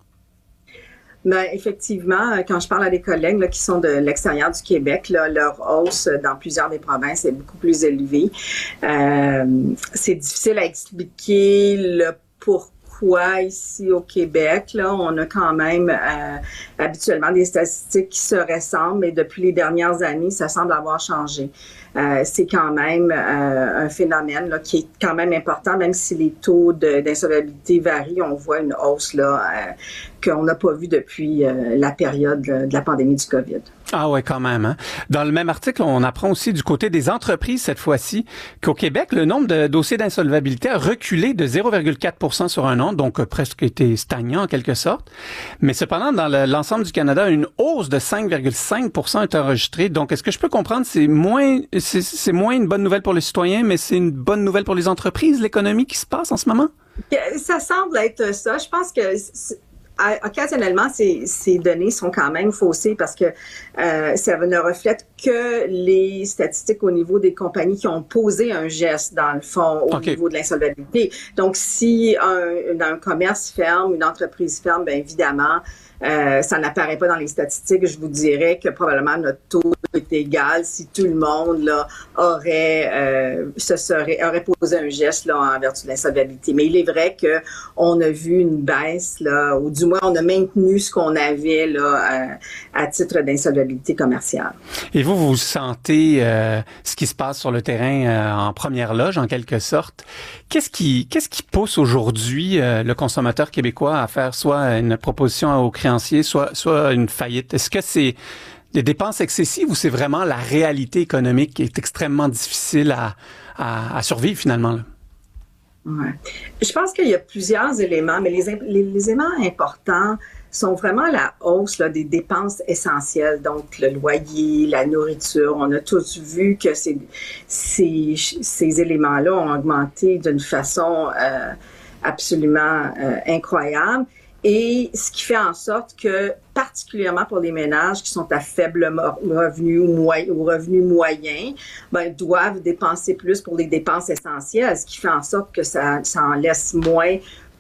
Ben, effectivement, quand je parle à des collègues là, qui sont de l'extérieur du Québec, là, leur hausse dans plusieurs des provinces est beaucoup plus élevée. Euh, c'est difficile à expliquer le pourquoi ici au Québec. Là, on a quand même euh, habituellement des statistiques qui se ressemblent, mais depuis les dernières années, ça semble avoir changé. Euh, c'est quand même euh, un phénomène là, qui est quand même important, même si les taux de, d'insolvabilité varient, on voit une hausse là euh, qu'on n'a pas vue depuis euh, la période là, de la pandémie du COVID. Ah ouais, quand même. Hein? Dans le même article, on apprend aussi du côté des entreprises cette fois-ci qu'au Québec, le nombre de dossiers d'insolvabilité a reculé de zéro virgule quatre pour cent sur un an, donc euh, presque été stagnant en quelque sorte. Mais cependant, dans le, l'ensemble du Canada, une hausse de cinq virgule cinq pour cent est enregistrée. Donc, est-ce que je peux comprendre, c'est moins, c'est, c'est moins une bonne nouvelle pour les citoyens, mais c'est une bonne nouvelle pour les entreprises, l'économie qui se passe en ce moment? Ça semble être ça. Je pense que... C'est... Occasionnellement, ces, ces données sont quand même faussées parce que euh, ça ne reflète que les statistiques au niveau des compagnies qui ont posé un geste, dans le fond, au okay. niveau de l'insolvabilité. Donc, si un, un commerce ferme, une entreprise ferme, bien évidemment, euh, ça n'apparaît pas dans les statistiques. Je vous dirais que probablement notre taux est égal si tout le monde là aurait euh, se serait aurait posé un geste là en vertu de l'insolvabilité. Mais il est vrai que on a vu une baisse là, ou du moins on a maintenu ce qu'on avait là à, à titre d'insolvabilité commerciale. Et vous, vous sentez euh, ce qui se passe sur le terrain euh, en première loge en quelque sorte. Qu'est-ce qui qu'est-ce qui pousse aujourd'hui euh, le consommateur québécois à faire soit une proposition aux créanciers, soit soit une faillite? Est-ce que c'est des dépenses excessives ou c'est vraiment la réalité économique qui est extrêmement difficile à, à, à survivre finalement là? Ouais. Je pense qu'il y a plusieurs éléments, mais les, les, les éléments importants sont vraiment la hausse là, des dépenses essentielles, donc le loyer, la nourriture. On a tous vu que ces, ces, ces éléments-là ont augmenté d'une façon euh, absolument euh, incroyable. Et ce qui fait en sorte que, particulièrement pour les ménages qui sont à faible revenu ou, moyen, ou revenu moyen, ben, doivent dépenser plus pour les dépenses essentielles, ce qui fait en sorte que ça, ça en laisse moins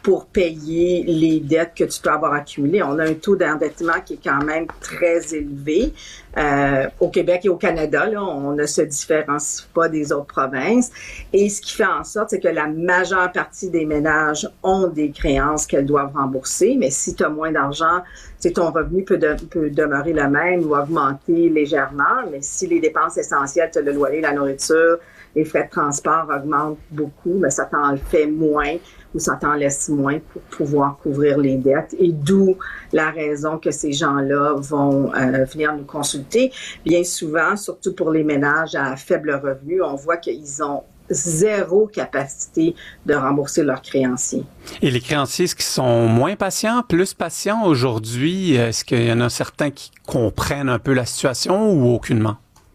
pour payer les dettes que tu peux avoir accumulées. On a un taux d'endettement qui est quand même très élevé. Euh, au Québec et au Canada, là, on ne se différencie pas des autres provinces. Et ce qui fait en sorte, c'est que la majeure partie des ménages ont des créances qu'elles doivent rembourser. Mais si tu as moins d'argent, tu sais, ton revenu peut, de, peut demeurer le même ou augmenter légèrement. Mais si les dépenses essentielles, tu as le loyer, la nourriture, les frais de transport augmentent beaucoup, mais ça t'en fait moins ou ça t'en laisse moins pour pouvoir couvrir les dettes. Et d'où la raison que ces gens-là vont euh, venir nous consulter. Bien souvent, surtout pour les ménages à faible revenu, on voit qu'ils ont zéro capacité de rembourser leurs créanciers. Et les créanciers, est-ce qu'ils sont moins patients, plus patients aujourd'hui? Est-ce qu'il y en a certains qui comprennent un peu la situation ou aucunement?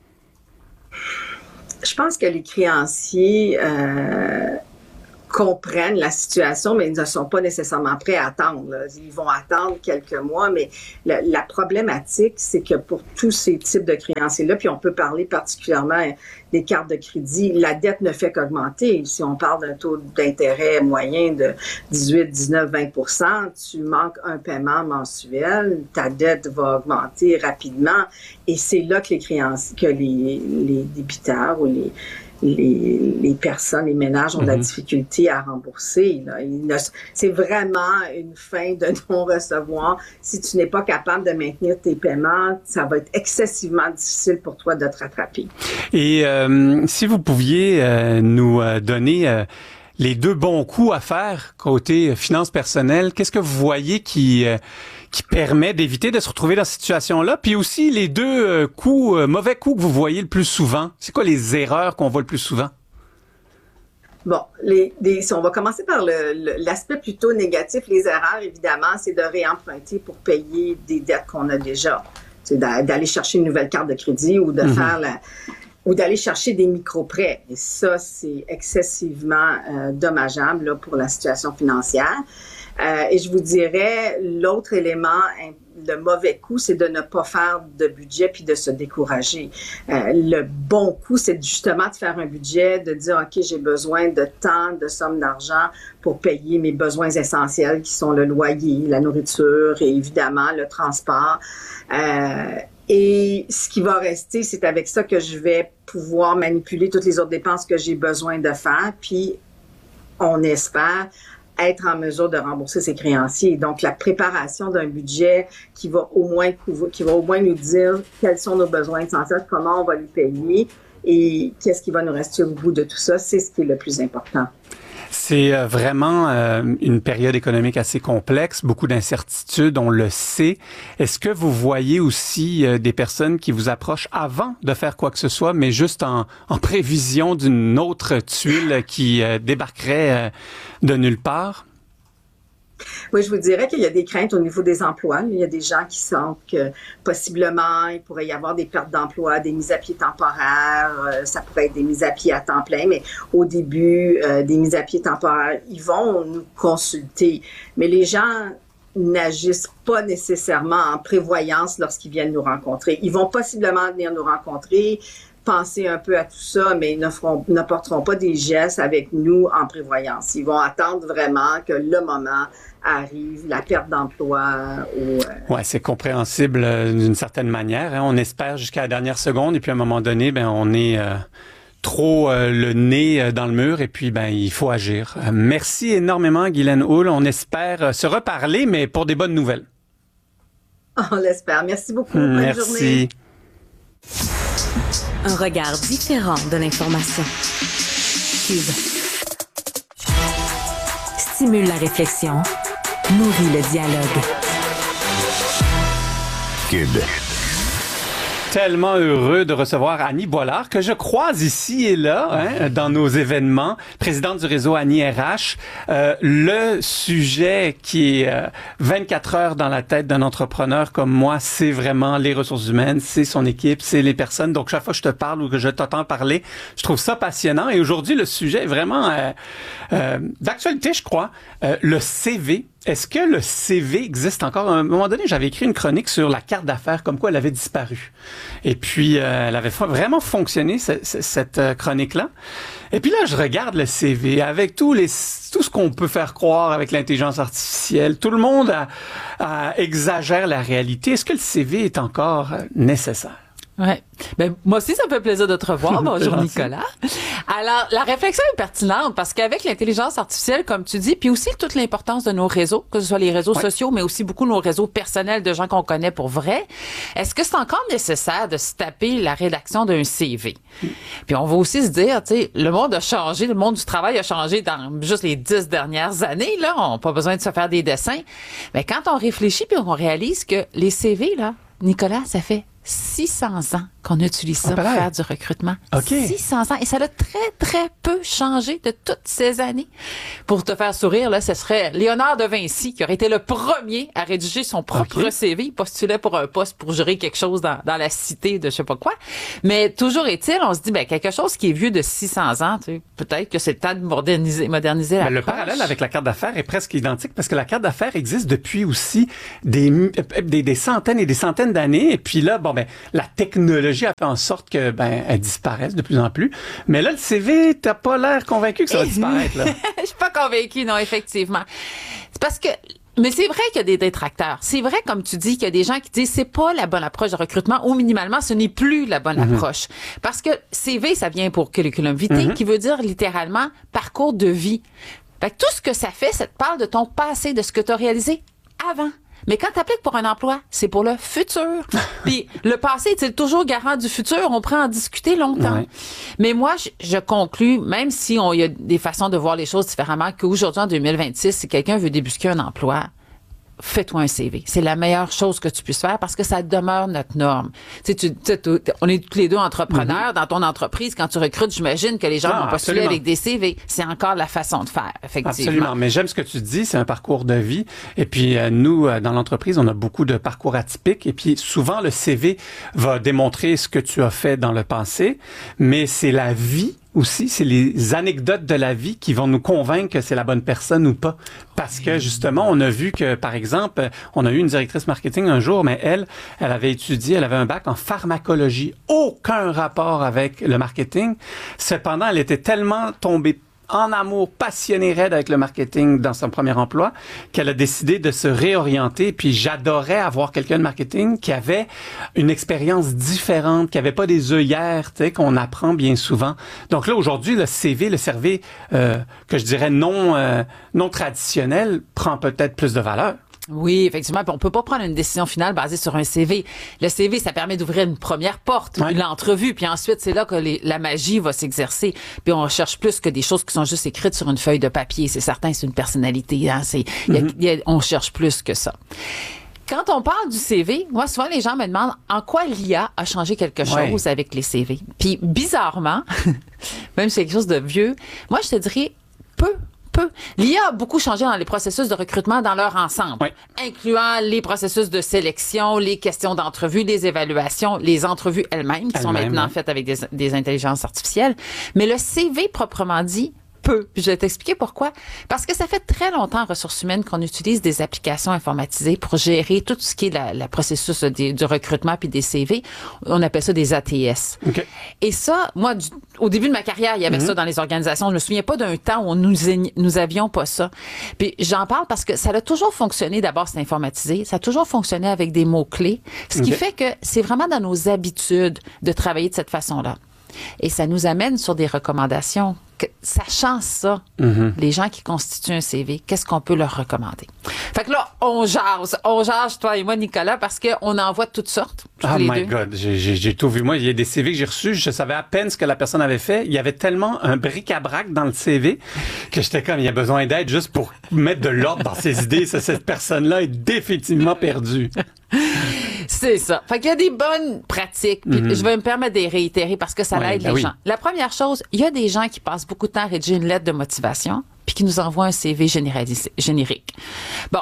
Je pense que les créanciers euh, comprennent la situation, mais ils ne sont pas nécessairement prêts à attendre. Là. Ils vont attendre quelques mois, mais la, la problématique, c'est que pour tous ces types de créanciers-là, puis on peut parler particulièrement des cartes de crédit, la dette ne fait qu'augmenter. Si on parle d'un taux d'intérêt moyen de dix-huit, dix-neuf, vingt pour cent, tu manques un paiement mensuel, ta dette va augmenter rapidement, et c'est là que les créanciers, que les, les débiteurs ou les Les, les personnes, les ménages ont de la difficulté à rembourser. Là. Ne, c'est vraiment une fin de non-recevoir. Si tu n'es pas capable de maintenir tes paiements, ça va être excessivement difficile pour toi de te rattraper. Et euh, si vous pouviez euh, nous euh, donner euh, les deux bons coups à faire côté finances personnelles, qu'est-ce que vous voyez qui... Euh, qui permet d'éviter de se retrouver dans cette situation-là, puis aussi les deux euh, coups, euh, mauvais coups que vous voyez le plus souvent. C'est quoi les erreurs qu'on voit le plus souvent? Bon, les, les, si on va commencer par le, le, l'aspect plutôt négatif, les erreurs, évidemment, c'est de réemprunter pour payer des dettes qu'on a déjà. C'est d'aller chercher une nouvelle carte de crédit ou de mm-hmm. faire la... ou d'aller chercher des micro-prêts. Et ça, c'est excessivement euh, dommageable là, pour la situation financière. Euh, et je vous dirais, l'autre élément, le mauvais coup, c'est de ne pas faire de budget puis de se décourager. Euh, le bon coup, c'est justement de faire un budget, de dire, OK, j'ai besoin de tant de sommes d'argent pour payer mes besoins essentiels qui sont le loyer, la nourriture et évidemment le transport. Euh, Et ce qui va rester, c'est avec ça que je vais pouvoir manipuler toutes les autres dépenses que j'ai besoin de faire. Puis, on espère être en mesure de rembourser ses créanciers. Donc, la préparation d'un budget qui va au moins couvrir, qui va au moins nous dire quels sont nos besoins essentiels, comment on va les payer et qu'est-ce qui va nous rester au bout de tout ça, c'est ce qui est le plus important. C'est vraiment euh, une période économique assez complexe, beaucoup d'incertitudes, on le sait. Est-ce que vous voyez aussi euh, des personnes qui vous approchent avant de faire quoi que ce soit, mais juste en, en prévision d'une autre tuile qui euh, débarquerait euh, de nulle part? Oui, je vous dirais qu'il y a des craintes au niveau des emplois. Il y a des gens qui sentent que possiblement il pourrait y avoir des pertes d'emploi, des mises à pied temporaires, euh, ça pourrait être des mises à pied à temps plein, mais au début, euh, des mises à pied temporaires, ils vont nous consulter. Mais les gens n'agissent pas nécessairement en prévoyance lorsqu'ils viennent nous rencontrer. Ils vont possiblement venir nous rencontrer, penser un peu à tout ça, mais ils ne feront, ne porteront pas des gestes avec nous en prévoyance. Ils vont attendre vraiment que le moment arrive, la perte d'emploi. Ou, euh... Ouais, c'est compréhensible euh, d'une certaine manière. Hein. On espère jusqu'à la dernière seconde et puis à un moment donné, ben on est euh, trop euh, le nez euh, dans le mur et puis ben il faut agir. Euh, merci énormément, Guylaine Houle. On espère euh, se reparler, mais pour des bonnes nouvelles. On l'espère. Merci beaucoup. Bonne Merci. journée. Un regard différent de l'information. Cube. Stimule la réflexion. Nourrit le dialogue. Cube. Tellement heureux de recevoir Annie Boilard, que je croise ici et là, hein, dans nos événements, présidente du réseau Annie R H. Euh, le sujet qui est euh, vingt-quatre heures dans la tête d'un entrepreneur comme moi, c'est vraiment les ressources humaines, c'est son équipe, c'est les personnes. Donc, chaque fois que je te parle ou que je t'entends parler, je trouve ça passionnant. Et aujourd'hui, le sujet est vraiment euh, euh, d'actualité, je crois. Euh, le C V. Est-ce que le C V existe encore? À un moment donné, j'avais écrit une chronique sur la carte d'affaires, comme quoi elle avait disparu. Et puis, euh, elle avait fa- vraiment fonctionné, ce, ce, cette euh, chronique-là. Et puis là, je regarde le C V avec tous les, tout ce qu'on peut faire croire avec l'intelligence artificielle. Tout le monde a, a, exagère la réalité. Est-ce que le C V est encore nécessaire? Ouais. Ben, moi aussi, ça me fait plaisir de te revoir. Bonjour, Nicolas. Alors, la réflexion est pertinente parce qu'avec l'intelligence artificielle, comme tu dis, puis aussi toute l'importance de nos réseaux, que ce soit les réseaux ouais. sociaux, mais aussi beaucoup nos réseaux personnels de gens qu'on connaît pour vrai, est-ce que c'est encore nécessaire de se taper la rédaction d'un C V? Mm. Puis on va aussi se dire, tu sais, le monde a changé, le monde du travail a changé dans juste les dix dernières années, là. On n'a pas besoin de se faire des dessins. Mais quand on réfléchit puis on réalise que les C V, là, Nicolas, ça fait six cents ans qu'on utilise ça pour faire du recrutement. Okay. six cents ans. Et ça a très, très peu changé de toutes ces années. Pour te faire sourire, là, ce serait Léonard de Vinci qui aurait été le premier à rédiger son propre okay. C V. Il postulait pour un poste pour gérer quelque chose dans, dans la cité de je sais pas quoi. Mais toujours est-il, on se dit, ben, quelque chose qui est vieux de six cents ans, tu sais, peut-être que c'est le temps de moderniser, moderniser la ben, le parallèle avec la carte d'affaires est presque identique parce que la carte d'affaires existe depuis aussi des, des, des centaines et des centaines d'années. Et puis là, bon, ben, la technologie a fait en sorte que, ben, elle disparaisse de plus en plus. Mais là, le C V, t'as pas l'air convaincu que ça va disparaître, là. Je suis pas convaincue, non, effectivement. C'est parce que, mais c'est vrai qu'il y a des détracteurs. C'est vrai, comme tu dis, qu'il y a des gens qui disent c'est pas la bonne approche de recrutement ou minimalement, ce n'est plus la bonne mm-hmm. approche. Parce que C V, ça vient pour curriculum vitae, mm-hmm. qui veut dire littéralement parcours de vie. Fait que tout ce que ça fait, ça te parle de ton passé, de ce que tu as réalisé avant. Mais quand tu appliques pour un emploi, c'est pour le futur. Puis le passé, c'est toujours garant du futur. On prend à en discuter longtemps. Ouais. Mais moi, je, je conclus, même si on y a des façons de voir les choses différemment, qu'aujourd'hui, en deux mille vingt-six, si quelqu'un veut débusquer un emploi, fais-toi un C V. C'est la meilleure chose que tu puisses faire parce que ça demeure notre norme. Tu sais, tu, tu sais, on est tous les deux entrepreneurs. Mm-hmm. Dans ton entreprise, quand tu recrutes, j'imagine que les gens ah, vont postuler avec des C V. C'est encore la façon de faire, effectivement. Absolument. Mais j'aime ce que tu dis, c'est un parcours de vie. Et puis, euh, nous, euh, dans l'entreprise, on a beaucoup de parcours atypiques. Et puis, souvent, le C V va démontrer ce que tu as fait dans le passé, mais c'est la vie aussi, c'est les anecdotes de la vie qui vont nous convaincre que c'est la bonne personne ou pas. Parce que, justement, on a vu que, par exemple, on a eu une directrice marketing un jour, mais elle, elle avait étudié, elle avait un bac en pharmacologie. Aucun rapport avec le marketing. Cependant, elle était tellement tombée en amour, passionnée raide avec le marketing dans son premier emploi, qu'elle a décidé de se réorienter. Puis j'adorais avoir quelqu'un de marketing qui avait une expérience différente, qui avait pas des œillères, tu sais, qu'on apprend bien souvent. Donc là, aujourd'hui, le C V, le C V euh, que je dirais non, euh, non traditionnel, prend peut-être plus de valeur. Oui, effectivement. Puis on peut pas prendre une décision finale basée sur un C V. Le C V, ça permet d'ouvrir une première porte, ouais. l'entrevue, puis ensuite, c'est là que les, la magie va s'exercer. Puis on recherche plus que des choses qui sont juste écrites sur une feuille de papier. C'est certain, c'est une personnalité. Hein? C'est, mm-hmm. y a, y a, on cherche plus que ça. Quand on parle du C V, moi, souvent, les gens me demandent en quoi l'I A a changé quelque chose ouais. avec les C V. Puis bizarrement, même si c'est quelque chose de vieux, moi, je te dirais peu. Peu. L'I A a beaucoup changé dans les processus de recrutement dans leur ensemble, oui. incluant les processus de sélection, les questions d'entrevue, les évaluations, les entrevues elles-mêmes qui elles-mêmes, sont maintenant oui. faites avec des, des intelligences artificielles. Mais le C V proprement dit, peu. Puis je vais t'expliquer pourquoi. Parce que ça fait très longtemps en ressources humaines qu'on utilise des applications informatisées pour gérer tout ce qui est la, la processus des, du recrutement puis des C V. On appelle ça des A T S. Okay. Et ça, moi, du, au début de ma carrière, il y avait mm-hmm. ça dans les organisations. Je me souviens pas d'un temps où nous, nous avions pas ça. Puis j'en parle parce que ça a toujours fonctionné. D'abord, c'est informatisé. Ça a toujours fonctionné avec des mots-clés. Ce okay. qui fait que c'est vraiment dans nos habitudes de travailler de cette façon-là. Et ça nous amène sur des recommandations. Que, sachant ça, mm-hmm. les gens qui constituent un C V, qu'est-ce qu'on peut leur recommander? Fait que là, on jase. On jase, toi et moi, Nicolas, parce qu'on en voit toutes sortes. Oh les my deux. God, j'ai, j'ai, j'ai tout vu. Moi, il y a des C V que j'ai reçus, je savais à peine ce que la personne avait fait. Il y avait tellement un bric-à-brac dans le C V que j'étais comme, il y a besoin d'aide juste pour mettre de l'ordre dans ses idées. Ça, cette personne-là est définitivement perdue. C'est ça. Fait qu'il y a des bonnes pratiques. Puis mm-hmm. je vais me permettre de les réitérer parce que ça ouais, l'aide ben les oui. gens. La première chose, il y a des gens qui passent beaucoup de temps à rédiger une lettre de motivation puis qui nous envoient un C V généralisé, générique. Bon,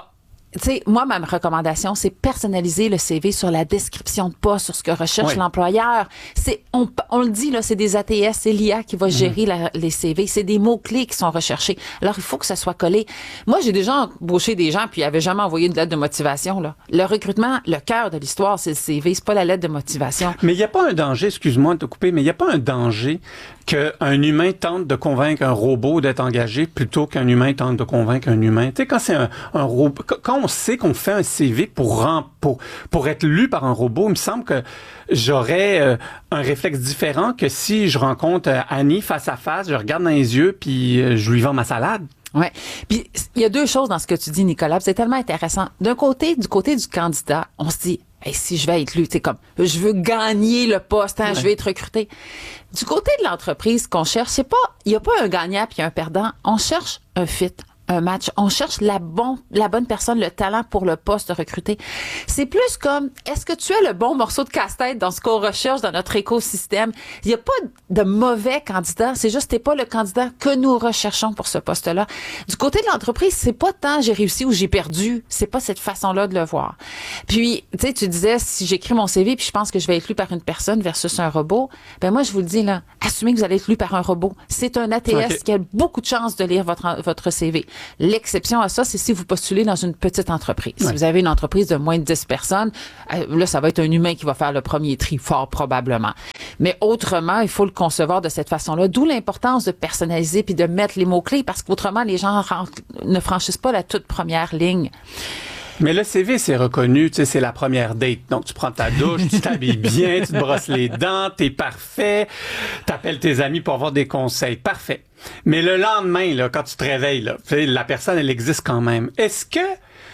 tu sais, moi, ma recommandation, c'est personnaliser le C V sur la description de poste, sur ce que recherche oui. l'employeur. C'est, on, on le dit, là, c'est des A T S, c'est l'I A qui va gérer mmh. la, les C V. C'est des mots-clés qui sont recherchés. Alors, il faut que ça soit collé. Moi, j'ai déjà embauché des gens, puis ils n'avaient jamais envoyé de lettre de motivation, là. Le recrutement, le cœur de l'histoire, c'est le C V, c'est pas la lettre de motivation. Mais il n'y a pas un danger, excuse-moi de te couper, mais il n'y a pas un danger qu'un humain tente de convaincre un robot d'être engagé plutôt qu'un humain tente de convaincre un humain. Tu sais, quand c'est un, un robot, quand on sait qu'on fait un C V pour, pour, pour être lu par un robot, il me semble que j'aurais euh, un réflexe différent que si je rencontre euh, Annie face à face, je regarde dans les yeux puis euh, je lui vends ma salade. Ouais. Puis il y a deux choses dans ce que tu dis, Nicolas. C'est tellement intéressant. D'un côté, du côté du candidat, on se dit, hey, si je vais être lu, c'est comme, je veux gagner le poste, hein, ouais. je vais être recruté. Du côté de l'entreprise, qu'on cherche, c'est pas, il y a pas un gagnant puis un perdant. On cherche un fit. Un match. On cherche la, bon, la bonne personne, le talent pour le poste recruté. C'est plus comme, est-ce que tu as le bon morceau de casse-tête dans ce qu'on recherche dans notre écosystème? Il n'y a pas de mauvais candidat, c'est juste t'es pas le candidat que nous recherchons pour ce poste-là. Du côté de l'entreprise, c'est pas tant j'ai réussi ou j'ai perdu, c'est pas cette façon-là de le voir. Puis, tu sais, tu disais, si j'écris mon C V puis je pense que je vais être lu par une personne versus un robot, ben moi, je vous le dis, là, assumez que vous allez être lu par un robot. C'est un A T S okay. qui a beaucoup de chances de lire votre, votre C V. L'exception à ça, c'est si vous postulez dans une petite entreprise. Ouais. Si vous avez une entreprise de moins de dix personnes, là, ça va être un humain qui va faire le premier tri, fort probablement. Mais autrement, il faut le concevoir de cette façon-là. D'où l'importance de personnaliser puis de mettre les mots-clés, parce qu'autrement, les gens ne franchissent pas la toute première ligne. Mais le C V, c'est reconnu, tu sais, c'est la première date. Donc, tu prends ta douche, tu t'habilles bien, tu te brosses les dents, t'es parfait, t'appelles tes amis pour avoir des conseils. Parfait. Mais le lendemain, là, quand tu te réveilles, là, la personne, elle existe quand même. Est-ce que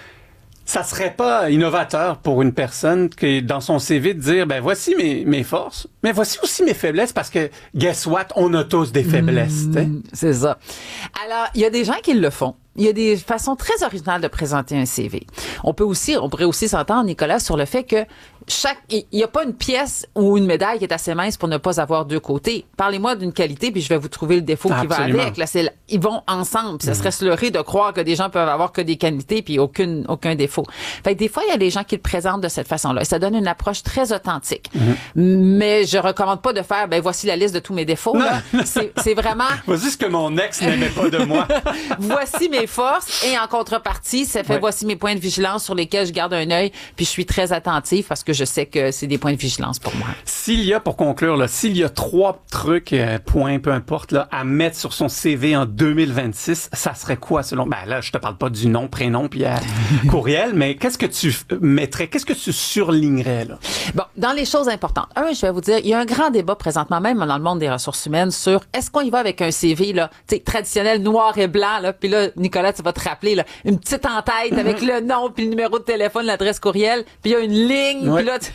ça serait pas innovateur pour une personne qui, dans son C V, de dire, ben, voici mes, mes forces, mais voici aussi mes faiblesses, parce que, guess what, on a tous des faiblesses, mmh, c'est ça. Alors, il y a des gens qui le font. Il y a des façons très originales de présenter un C V. On peut aussi, on pourrait aussi s'entendre, Nicolas, sur le fait que chaque, il n'y a pas une pièce ou une médaille qui est assez mince pour ne pas avoir deux côtés. Parlez-moi d'une qualité, puis je vais vous trouver le défaut Absolument. Qui va avec. Là, c'est, ils vont ensemble. Ça mmh. serait se leurrer de croire que des gens peuvent avoir que des qualités puis aucune, aucun défaut. Fait que des fois, il y a des gens qui le présentent de cette façon-là. Et ça donne une approche très authentique. Mmh. Mais je recommande pas de faire, ben, voici la liste de tous mes défauts, là. C'est, c'est vraiment. Voici ce que mon ex n'aimait pas de moi. Voici mes forces et en contrepartie, ça fait ouais. voici mes points de vigilance sur lesquels je garde un œil puis je suis très attentif parce que je sais que c'est des points de vigilance pour moi. S'il y a, pour conclure, là, s'il y a trois trucs, euh, points, peu importe, là, à mettre sur son C V en deux mille vingt-six, ça serait quoi selon... Ben là, je te parle pas du nom, prénom puis euh, courriel, mais qu'est-ce que tu mettrais, qu'est-ce que tu surlignerais, là? Bon, dans les choses importantes. Un, je vais vous dire, il y a un grand débat présentement, même dans le monde des ressources humaines, sur est-ce qu'on y va avec un C V, là, tu sais, traditionnel, noir et blanc, là, puis là, Nicolas, tu vas te rappeler, là, une petite en-tête avec le nom puis le numéro de téléphone, l'adresse courriel, puis il y a une ligne, ouais. puis là... Tu...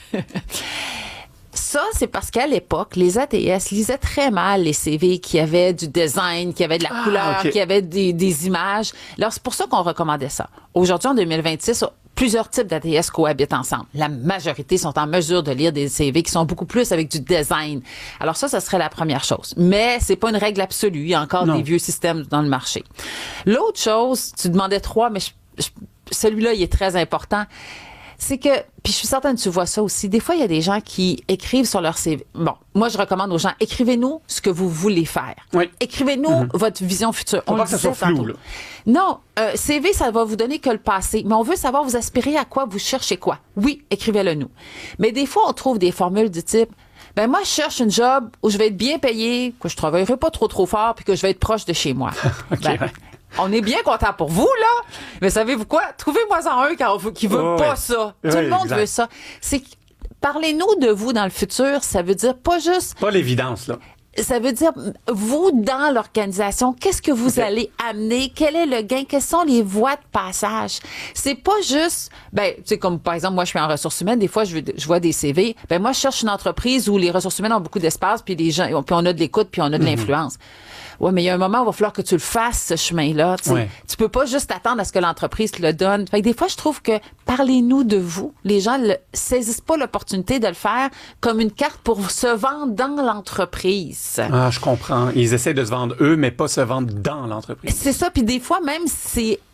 Ça, c'est parce qu'à l'époque, les A T S lisaient très mal les C V qui avaient du design, qui avaient de la ah, couleur, okay. qui avaient des, des images. Alors, c'est pour ça qu'on recommandait ça. Aujourd'hui, en deux mille vingt-six, plusieurs types d'A T S cohabitent ensemble. La majorité sont en mesure de lire des C V qui sont beaucoup plus avec du design. Alors ça, ça serait la première chose. Mais c'est pas une règle absolue. Il y a encore non. des vieux systèmes dans le marché. L'autre chose, tu demandais trois, mais je, je, celui-là, il est très important. C'est que, puis je suis certaine que tu vois ça aussi, des fois, il y a des gens qui écrivent sur leur C V. Bon, moi, je recommande aux gens, écrivez-nous ce que vous voulez faire. Oui. Écrivez-nous mm-hmm. votre vision future. On, on pas que ça soit flou, là. Non, euh, C V, ça va vous donner que le passé. Mais on veut savoir, vous aspirez à quoi, vous cherchez quoi. Oui, écrivez-le nous. Mais des fois, on trouve des formules du type, ben moi, je cherche une job où je vais être bien payé, que je travaillerai pas trop, trop fort, puis que je vais être proche de chez moi. okay, ben, ouais. On est bien content pour vous, là. Mais savez-vous quoi? Trouvez-moi-en un qui veut oh, pas ouais. ça. Oui, Tout le monde exact. veut ça. C'est parlez-nous de vous dans le futur. Ça veut dire pas juste... Pas l'évidence, là. Ça veut dire, vous, dans l'organisation, qu'est-ce que vous okay. allez amener? Quel est le gain? Quelles sont les voies de passage? C'est pas juste, ben, tu sais, comme par exemple, moi, je suis en ressources humaines, des fois, je, je vois des C V. Ben, moi, je cherche une entreprise où les ressources humaines ont beaucoup d'espace, puis les gens, puis on a de l'écoute, puis on a de mm-hmm. l'influence. Ouais, mais il y a un moment où il va falloir que tu le fasses, ce chemin-là. Tu sais. Ouais. Tu peux pas juste attendre à ce que l'entreprise te le donne. Fait que des fois, je trouve que parlez-nous de vous. Les gens ne saisissent pas l'opportunité de le faire comme une carte pour se vendre dans l'entreprise. Ah, je comprends. Ils essaient de se vendre eux, mais pas se vendre dans l'entreprise. C'est ça. Puis des fois, même, c'est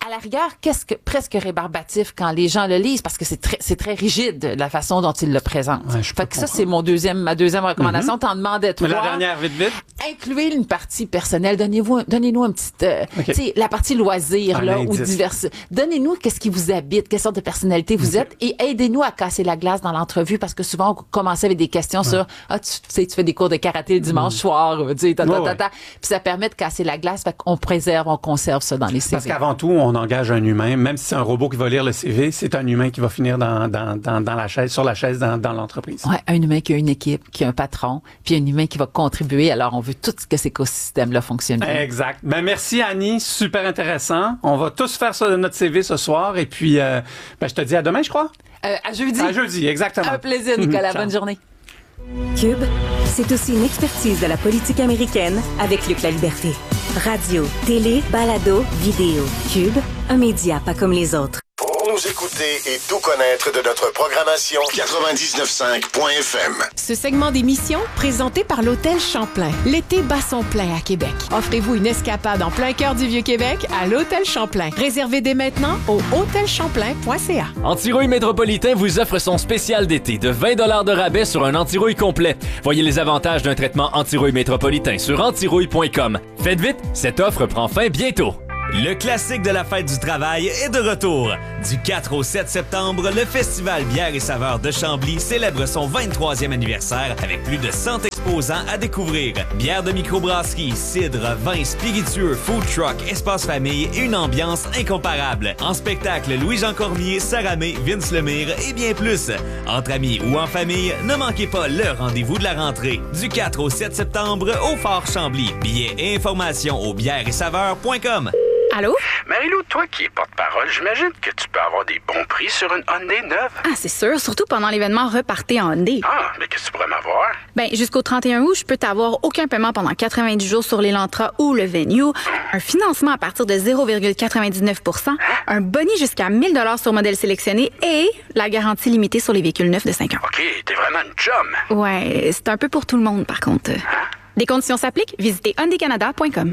à la rigueur, qu'est-ce que presque rébarbatif quand les gens le lisent parce que c'est très c'est très rigide la façon dont ils le présentent. Ouais, fait que ça c'est mon deuxième ma deuxième recommandation. Mm-hmm. T'en demandais trois. Mais la dernière vite vite. Incluez une partie personnelle. Donnez-vous donnez-nous un petit euh, okay. tu sais la partie loisir là ou diverse. Donnez-nous qu'est-ce qui vous habite, quelle sorte de personnalité vous okay. êtes et aidez-nous à casser la glace dans l'entrevue parce que souvent on commence avec des questions ouais. sur ah tu sais tu fais des cours de karaté le dimanche mm. soir, tu sais ta ta ta ta. Puis ça permet de casser la glace, fait qu'on préserve, on conserve ça dans les C V. Parce qu'avant tout, on engage un humain, même si c'est un robot qui va lire le C V, c'est un humain qui va finir dans, dans, dans, dans la chaise, sur la chaise dans, dans l'entreprise. Ouais, un humain qui a une équipe, qui a un patron, puis un humain qui va contribuer. Alors, on veut tout que cet écosystème-là fonctionne bien. Exact. Ben, merci, Annie. Super intéressant. On va tous faire ça de notre C V ce soir. Et puis, euh, ben, je te dis à demain, je crois. Euh, à jeudi. À jeudi, exactement. Un plaisir, Nicolas. Bonne journée. Cube, c'est aussi une expertise de la politique américaine avec Luc La Liberté. Radio, télé, balado, vidéo. Cube, un média pas comme les autres. Pour nous écouter et tout connaître de notre programmation, quatre-vingt-dix-neuf cinq point F M. Ce segment d'émission, présenté par l'Hôtel Champlain. L'été bat son plein à Québec. Offrez-vous une escapade en plein cœur du Vieux-Québec à l'Hôtel Champlain. Réservez dès maintenant au hôtel champlain point c a. Antirouille Métropolitain vous offre son spécial d'été de vingt dollars de rabais sur un antirouille complet. Voyez les avantages d'un traitement antirouille métropolitain sur antirouille point com. Faites vite, cette offre prend fin bientôt. Le classique de la fête du travail est de retour. Du quatre au sept septembre, le Festival Bière et Saveurs de Chambly célèbre son vingt-troisième anniversaire avec plus de cent exposants à découvrir. Bière de microbrasserie, cidre, vin, spiritueux, food truck, espace famille et une ambiance incomparable. En spectacle, Louis-Jean Cormier, Sarah May, Vince Lemire et bien plus. Entre amis ou en famille, ne manquez pas le rendez-vous de la rentrée. Du quatre au sept septembre au Fort Chambly. Billets et informations au bière et saveurs point com. Allô? Marie-Lou, toi qui es porte-parole, j'imagine que tu peux avoir des bons prix sur une Hyundai neuve. Ah, c'est sûr, surtout pendant l'événement Repartez en Hyundai. Ah, mais qu'est-ce que tu pourrais m'avoir? Ben, jusqu'au trente et un août, je peux t'avoir aucun paiement pendant quatre-vingt-dix jours sur l'Elantra ou le Venue, un financement à partir de zéro virgule quatre-vingt-dix-neuf pour cent, un boni jusqu'à mille dollars sur modèle sélectionné et la garantie limitée sur les véhicules neufs de cinq ans. OK, t'es vraiment une chum. Ouais, c'est un peu pour tout le monde, par contre. Hein? Des conditions s'appliquent, visitez hyundai canada point com.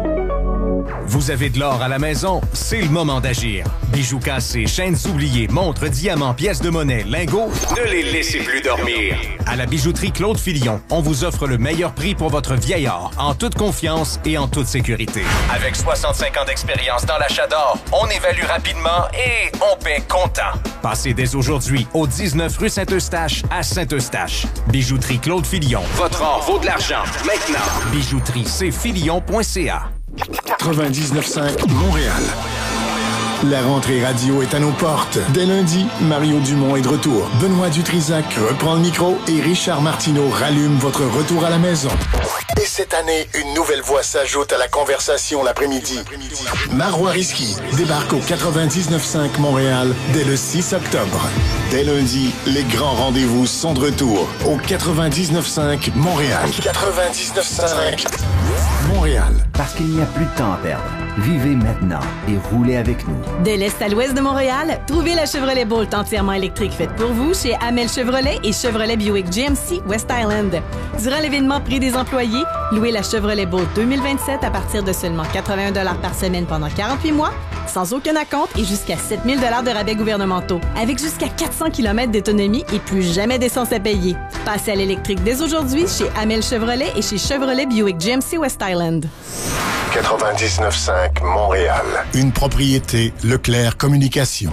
Vous avez de l'or à la maison? C'est le moment d'agir. Bijoux cassés, chaînes oubliées, montres, diamants, pièces de monnaie, lingots, ne les laissez plus dormir. À la bijouterie Claude Filion, on vous offre le meilleur prix pour votre vieil or, en toute confiance et en toute sécurité. Avec soixante-cinq ans d'expérience dans l'achat d'or, on évalue rapidement et on paie comptant. Passez dès aujourd'hui au dix-neuf rue Saint-Eustache à Saint-Eustache. Bijouterie Claude Filion. Votre or vaut de l'argent. Maintenant. Bijouterie c filion point c a. quatre-vingt-dix-neuf cinq Montréal. La rentrée radio est à nos portes. Dès lundi, Mario Dumont est de retour. Benoît Dutrisac reprend le micro et Richard Martineau rallume votre retour à la maison. Et cette année, une nouvelle voix s'ajoute à la conversation l'après-midi. Marois Risky débarque au quatre-vingt-dix-neuf cinq Montréal dès le six octobre. Dès lundi, les grands rendez-vous sont de retour au quatre-vingt-dix-neuf cinq Montréal. quatre-vingt-dix-neuf cinq Montréal. Parce qu'il n'y a plus de temps à perdre. Vivez maintenant et roulez avec nous. De l'Est à l'Ouest de Montréal, trouvez la Chevrolet Bolt entièrement électrique faite pour vous chez Amel Chevrolet et Chevrolet Buick G M C West Island. Durant l'événement Prix des employés, louez la Chevrolet Bolt deux mille vingt-sept à partir de seulement quatre-vingt-un dollars par semaine pendant quarante-huit mois, sans aucun acompte et jusqu'à sept mille dollars de rabais gouvernementaux, avec jusqu'à quatre cents kilomètres d'autonomie et plus jamais d'essence à payer. Passez à l'électrique dès aujourd'hui chez Amel Chevrolet et chez Chevrolet Buick G M C West Island. quatre-vingt-dix-neuf cinq Montréal. Une propriété Leclerc Communication.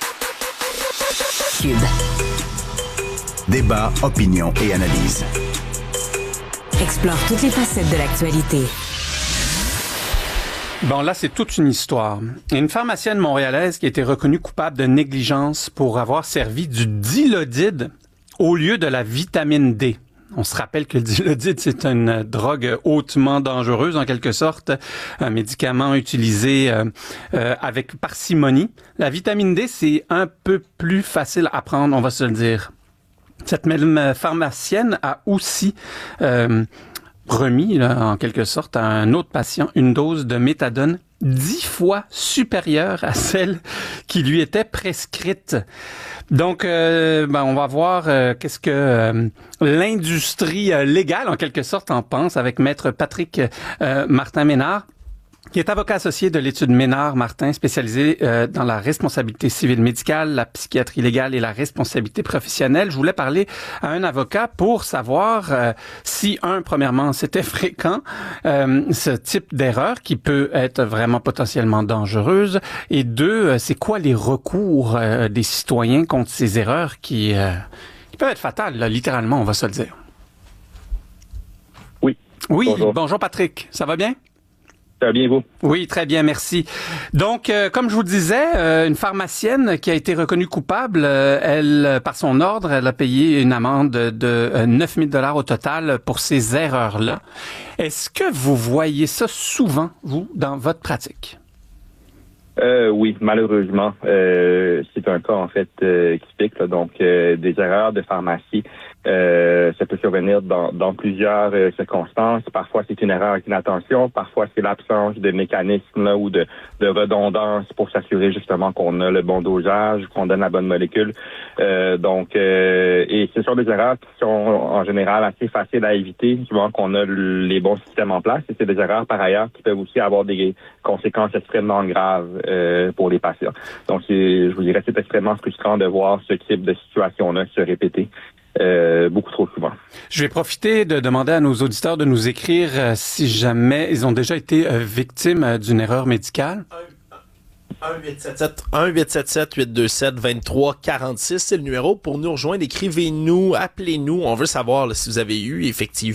Cube. Débat, opinion et analyse. Explore toutes les facettes de l'actualité. Bon, là, c'est toute une histoire. Une pharmacienne montréalaise qui a été reconnue coupable de négligence pour avoir servi du Dilaudid au lieu de la vitamine D. On se rappelle que le Dilaudid, c'est une drogue hautement dangereuse, en quelque sorte, un médicament utilisé euh, euh, avec parcimonie. La vitamine D, c'est un peu plus facile à prendre, on va se le dire. Cette même pharmacienne a aussi euh, remis, là, en quelque sorte, à un autre patient une dose de méthadone dix fois supérieure à celle qui lui était prescrite. Donc, euh, ben, on va voir euh, qu'est-ce que euh, l'industrie euh, légale, en quelque sorte, en pense avec Maître Patrick euh, Martin-Ménard. qui est avocat associé de l'étude Ménard-Martin, spécialisé euh, dans la responsabilité civile médicale, la psychiatrie légale et la responsabilité professionnelle. Je voulais parler à un avocat pour savoir euh, si, un, premièrement, c'était fréquent, euh, ce type d'erreur qui peut être vraiment potentiellement dangereuse, et deux, euh, c'est quoi les recours euh, des citoyens contre ces erreurs qui, euh, qui peuvent être fatales, là, littéralement, on va se le dire. Oui. Oui, bonjour, bonjour Patrick, ça va bien? Ça va bien, vous? Oui, très bien, merci. Donc, euh, comme je vous le disais, euh, une pharmacienne qui a été reconnue coupable, euh, elle, par son ordre, elle a payé une amende de euh, neuf mille dollars au total pour ces erreurs-là. Est-ce que vous voyez ça souvent, vous, dans votre pratique? Euh, oui, malheureusement, euh, c'est un cas en fait euh, typique, là, donc euh, des erreurs de pharmacie. Euh, ça peut survenir dans, dans plusieurs euh, circonstances. Parfois, c'est une erreur avec inattention. Parfois, c'est l'absence de mécanisme là, ou de, de redondance pour s'assurer justement qu'on a le bon dosage, qu'on donne la bonne molécule. Euh, donc, euh, et ce sont des erreurs qui sont en général assez faciles à éviter, souvent qu'on a les bons systèmes en place. Et c'est des erreurs par ailleurs qui peuvent aussi avoir des conséquences extrêmement graves euh, pour les patients. Donc, c'est, je vous dirais, c'est extrêmement frustrant de voir ce type de situation-là se répéter. Euh, beaucoup trop souvent. Je vais profiter de demander à nos auditeurs de nous écrire euh, si jamais ils ont déjà été euh, victimes euh, d'une erreur médicale. un huit sept sept huit deux sept deux trois quatre six, c'est le numéro pour nous rejoindre. Écrivez-nous, appelez-nous. On veut savoir là, si vous avez eu effectivement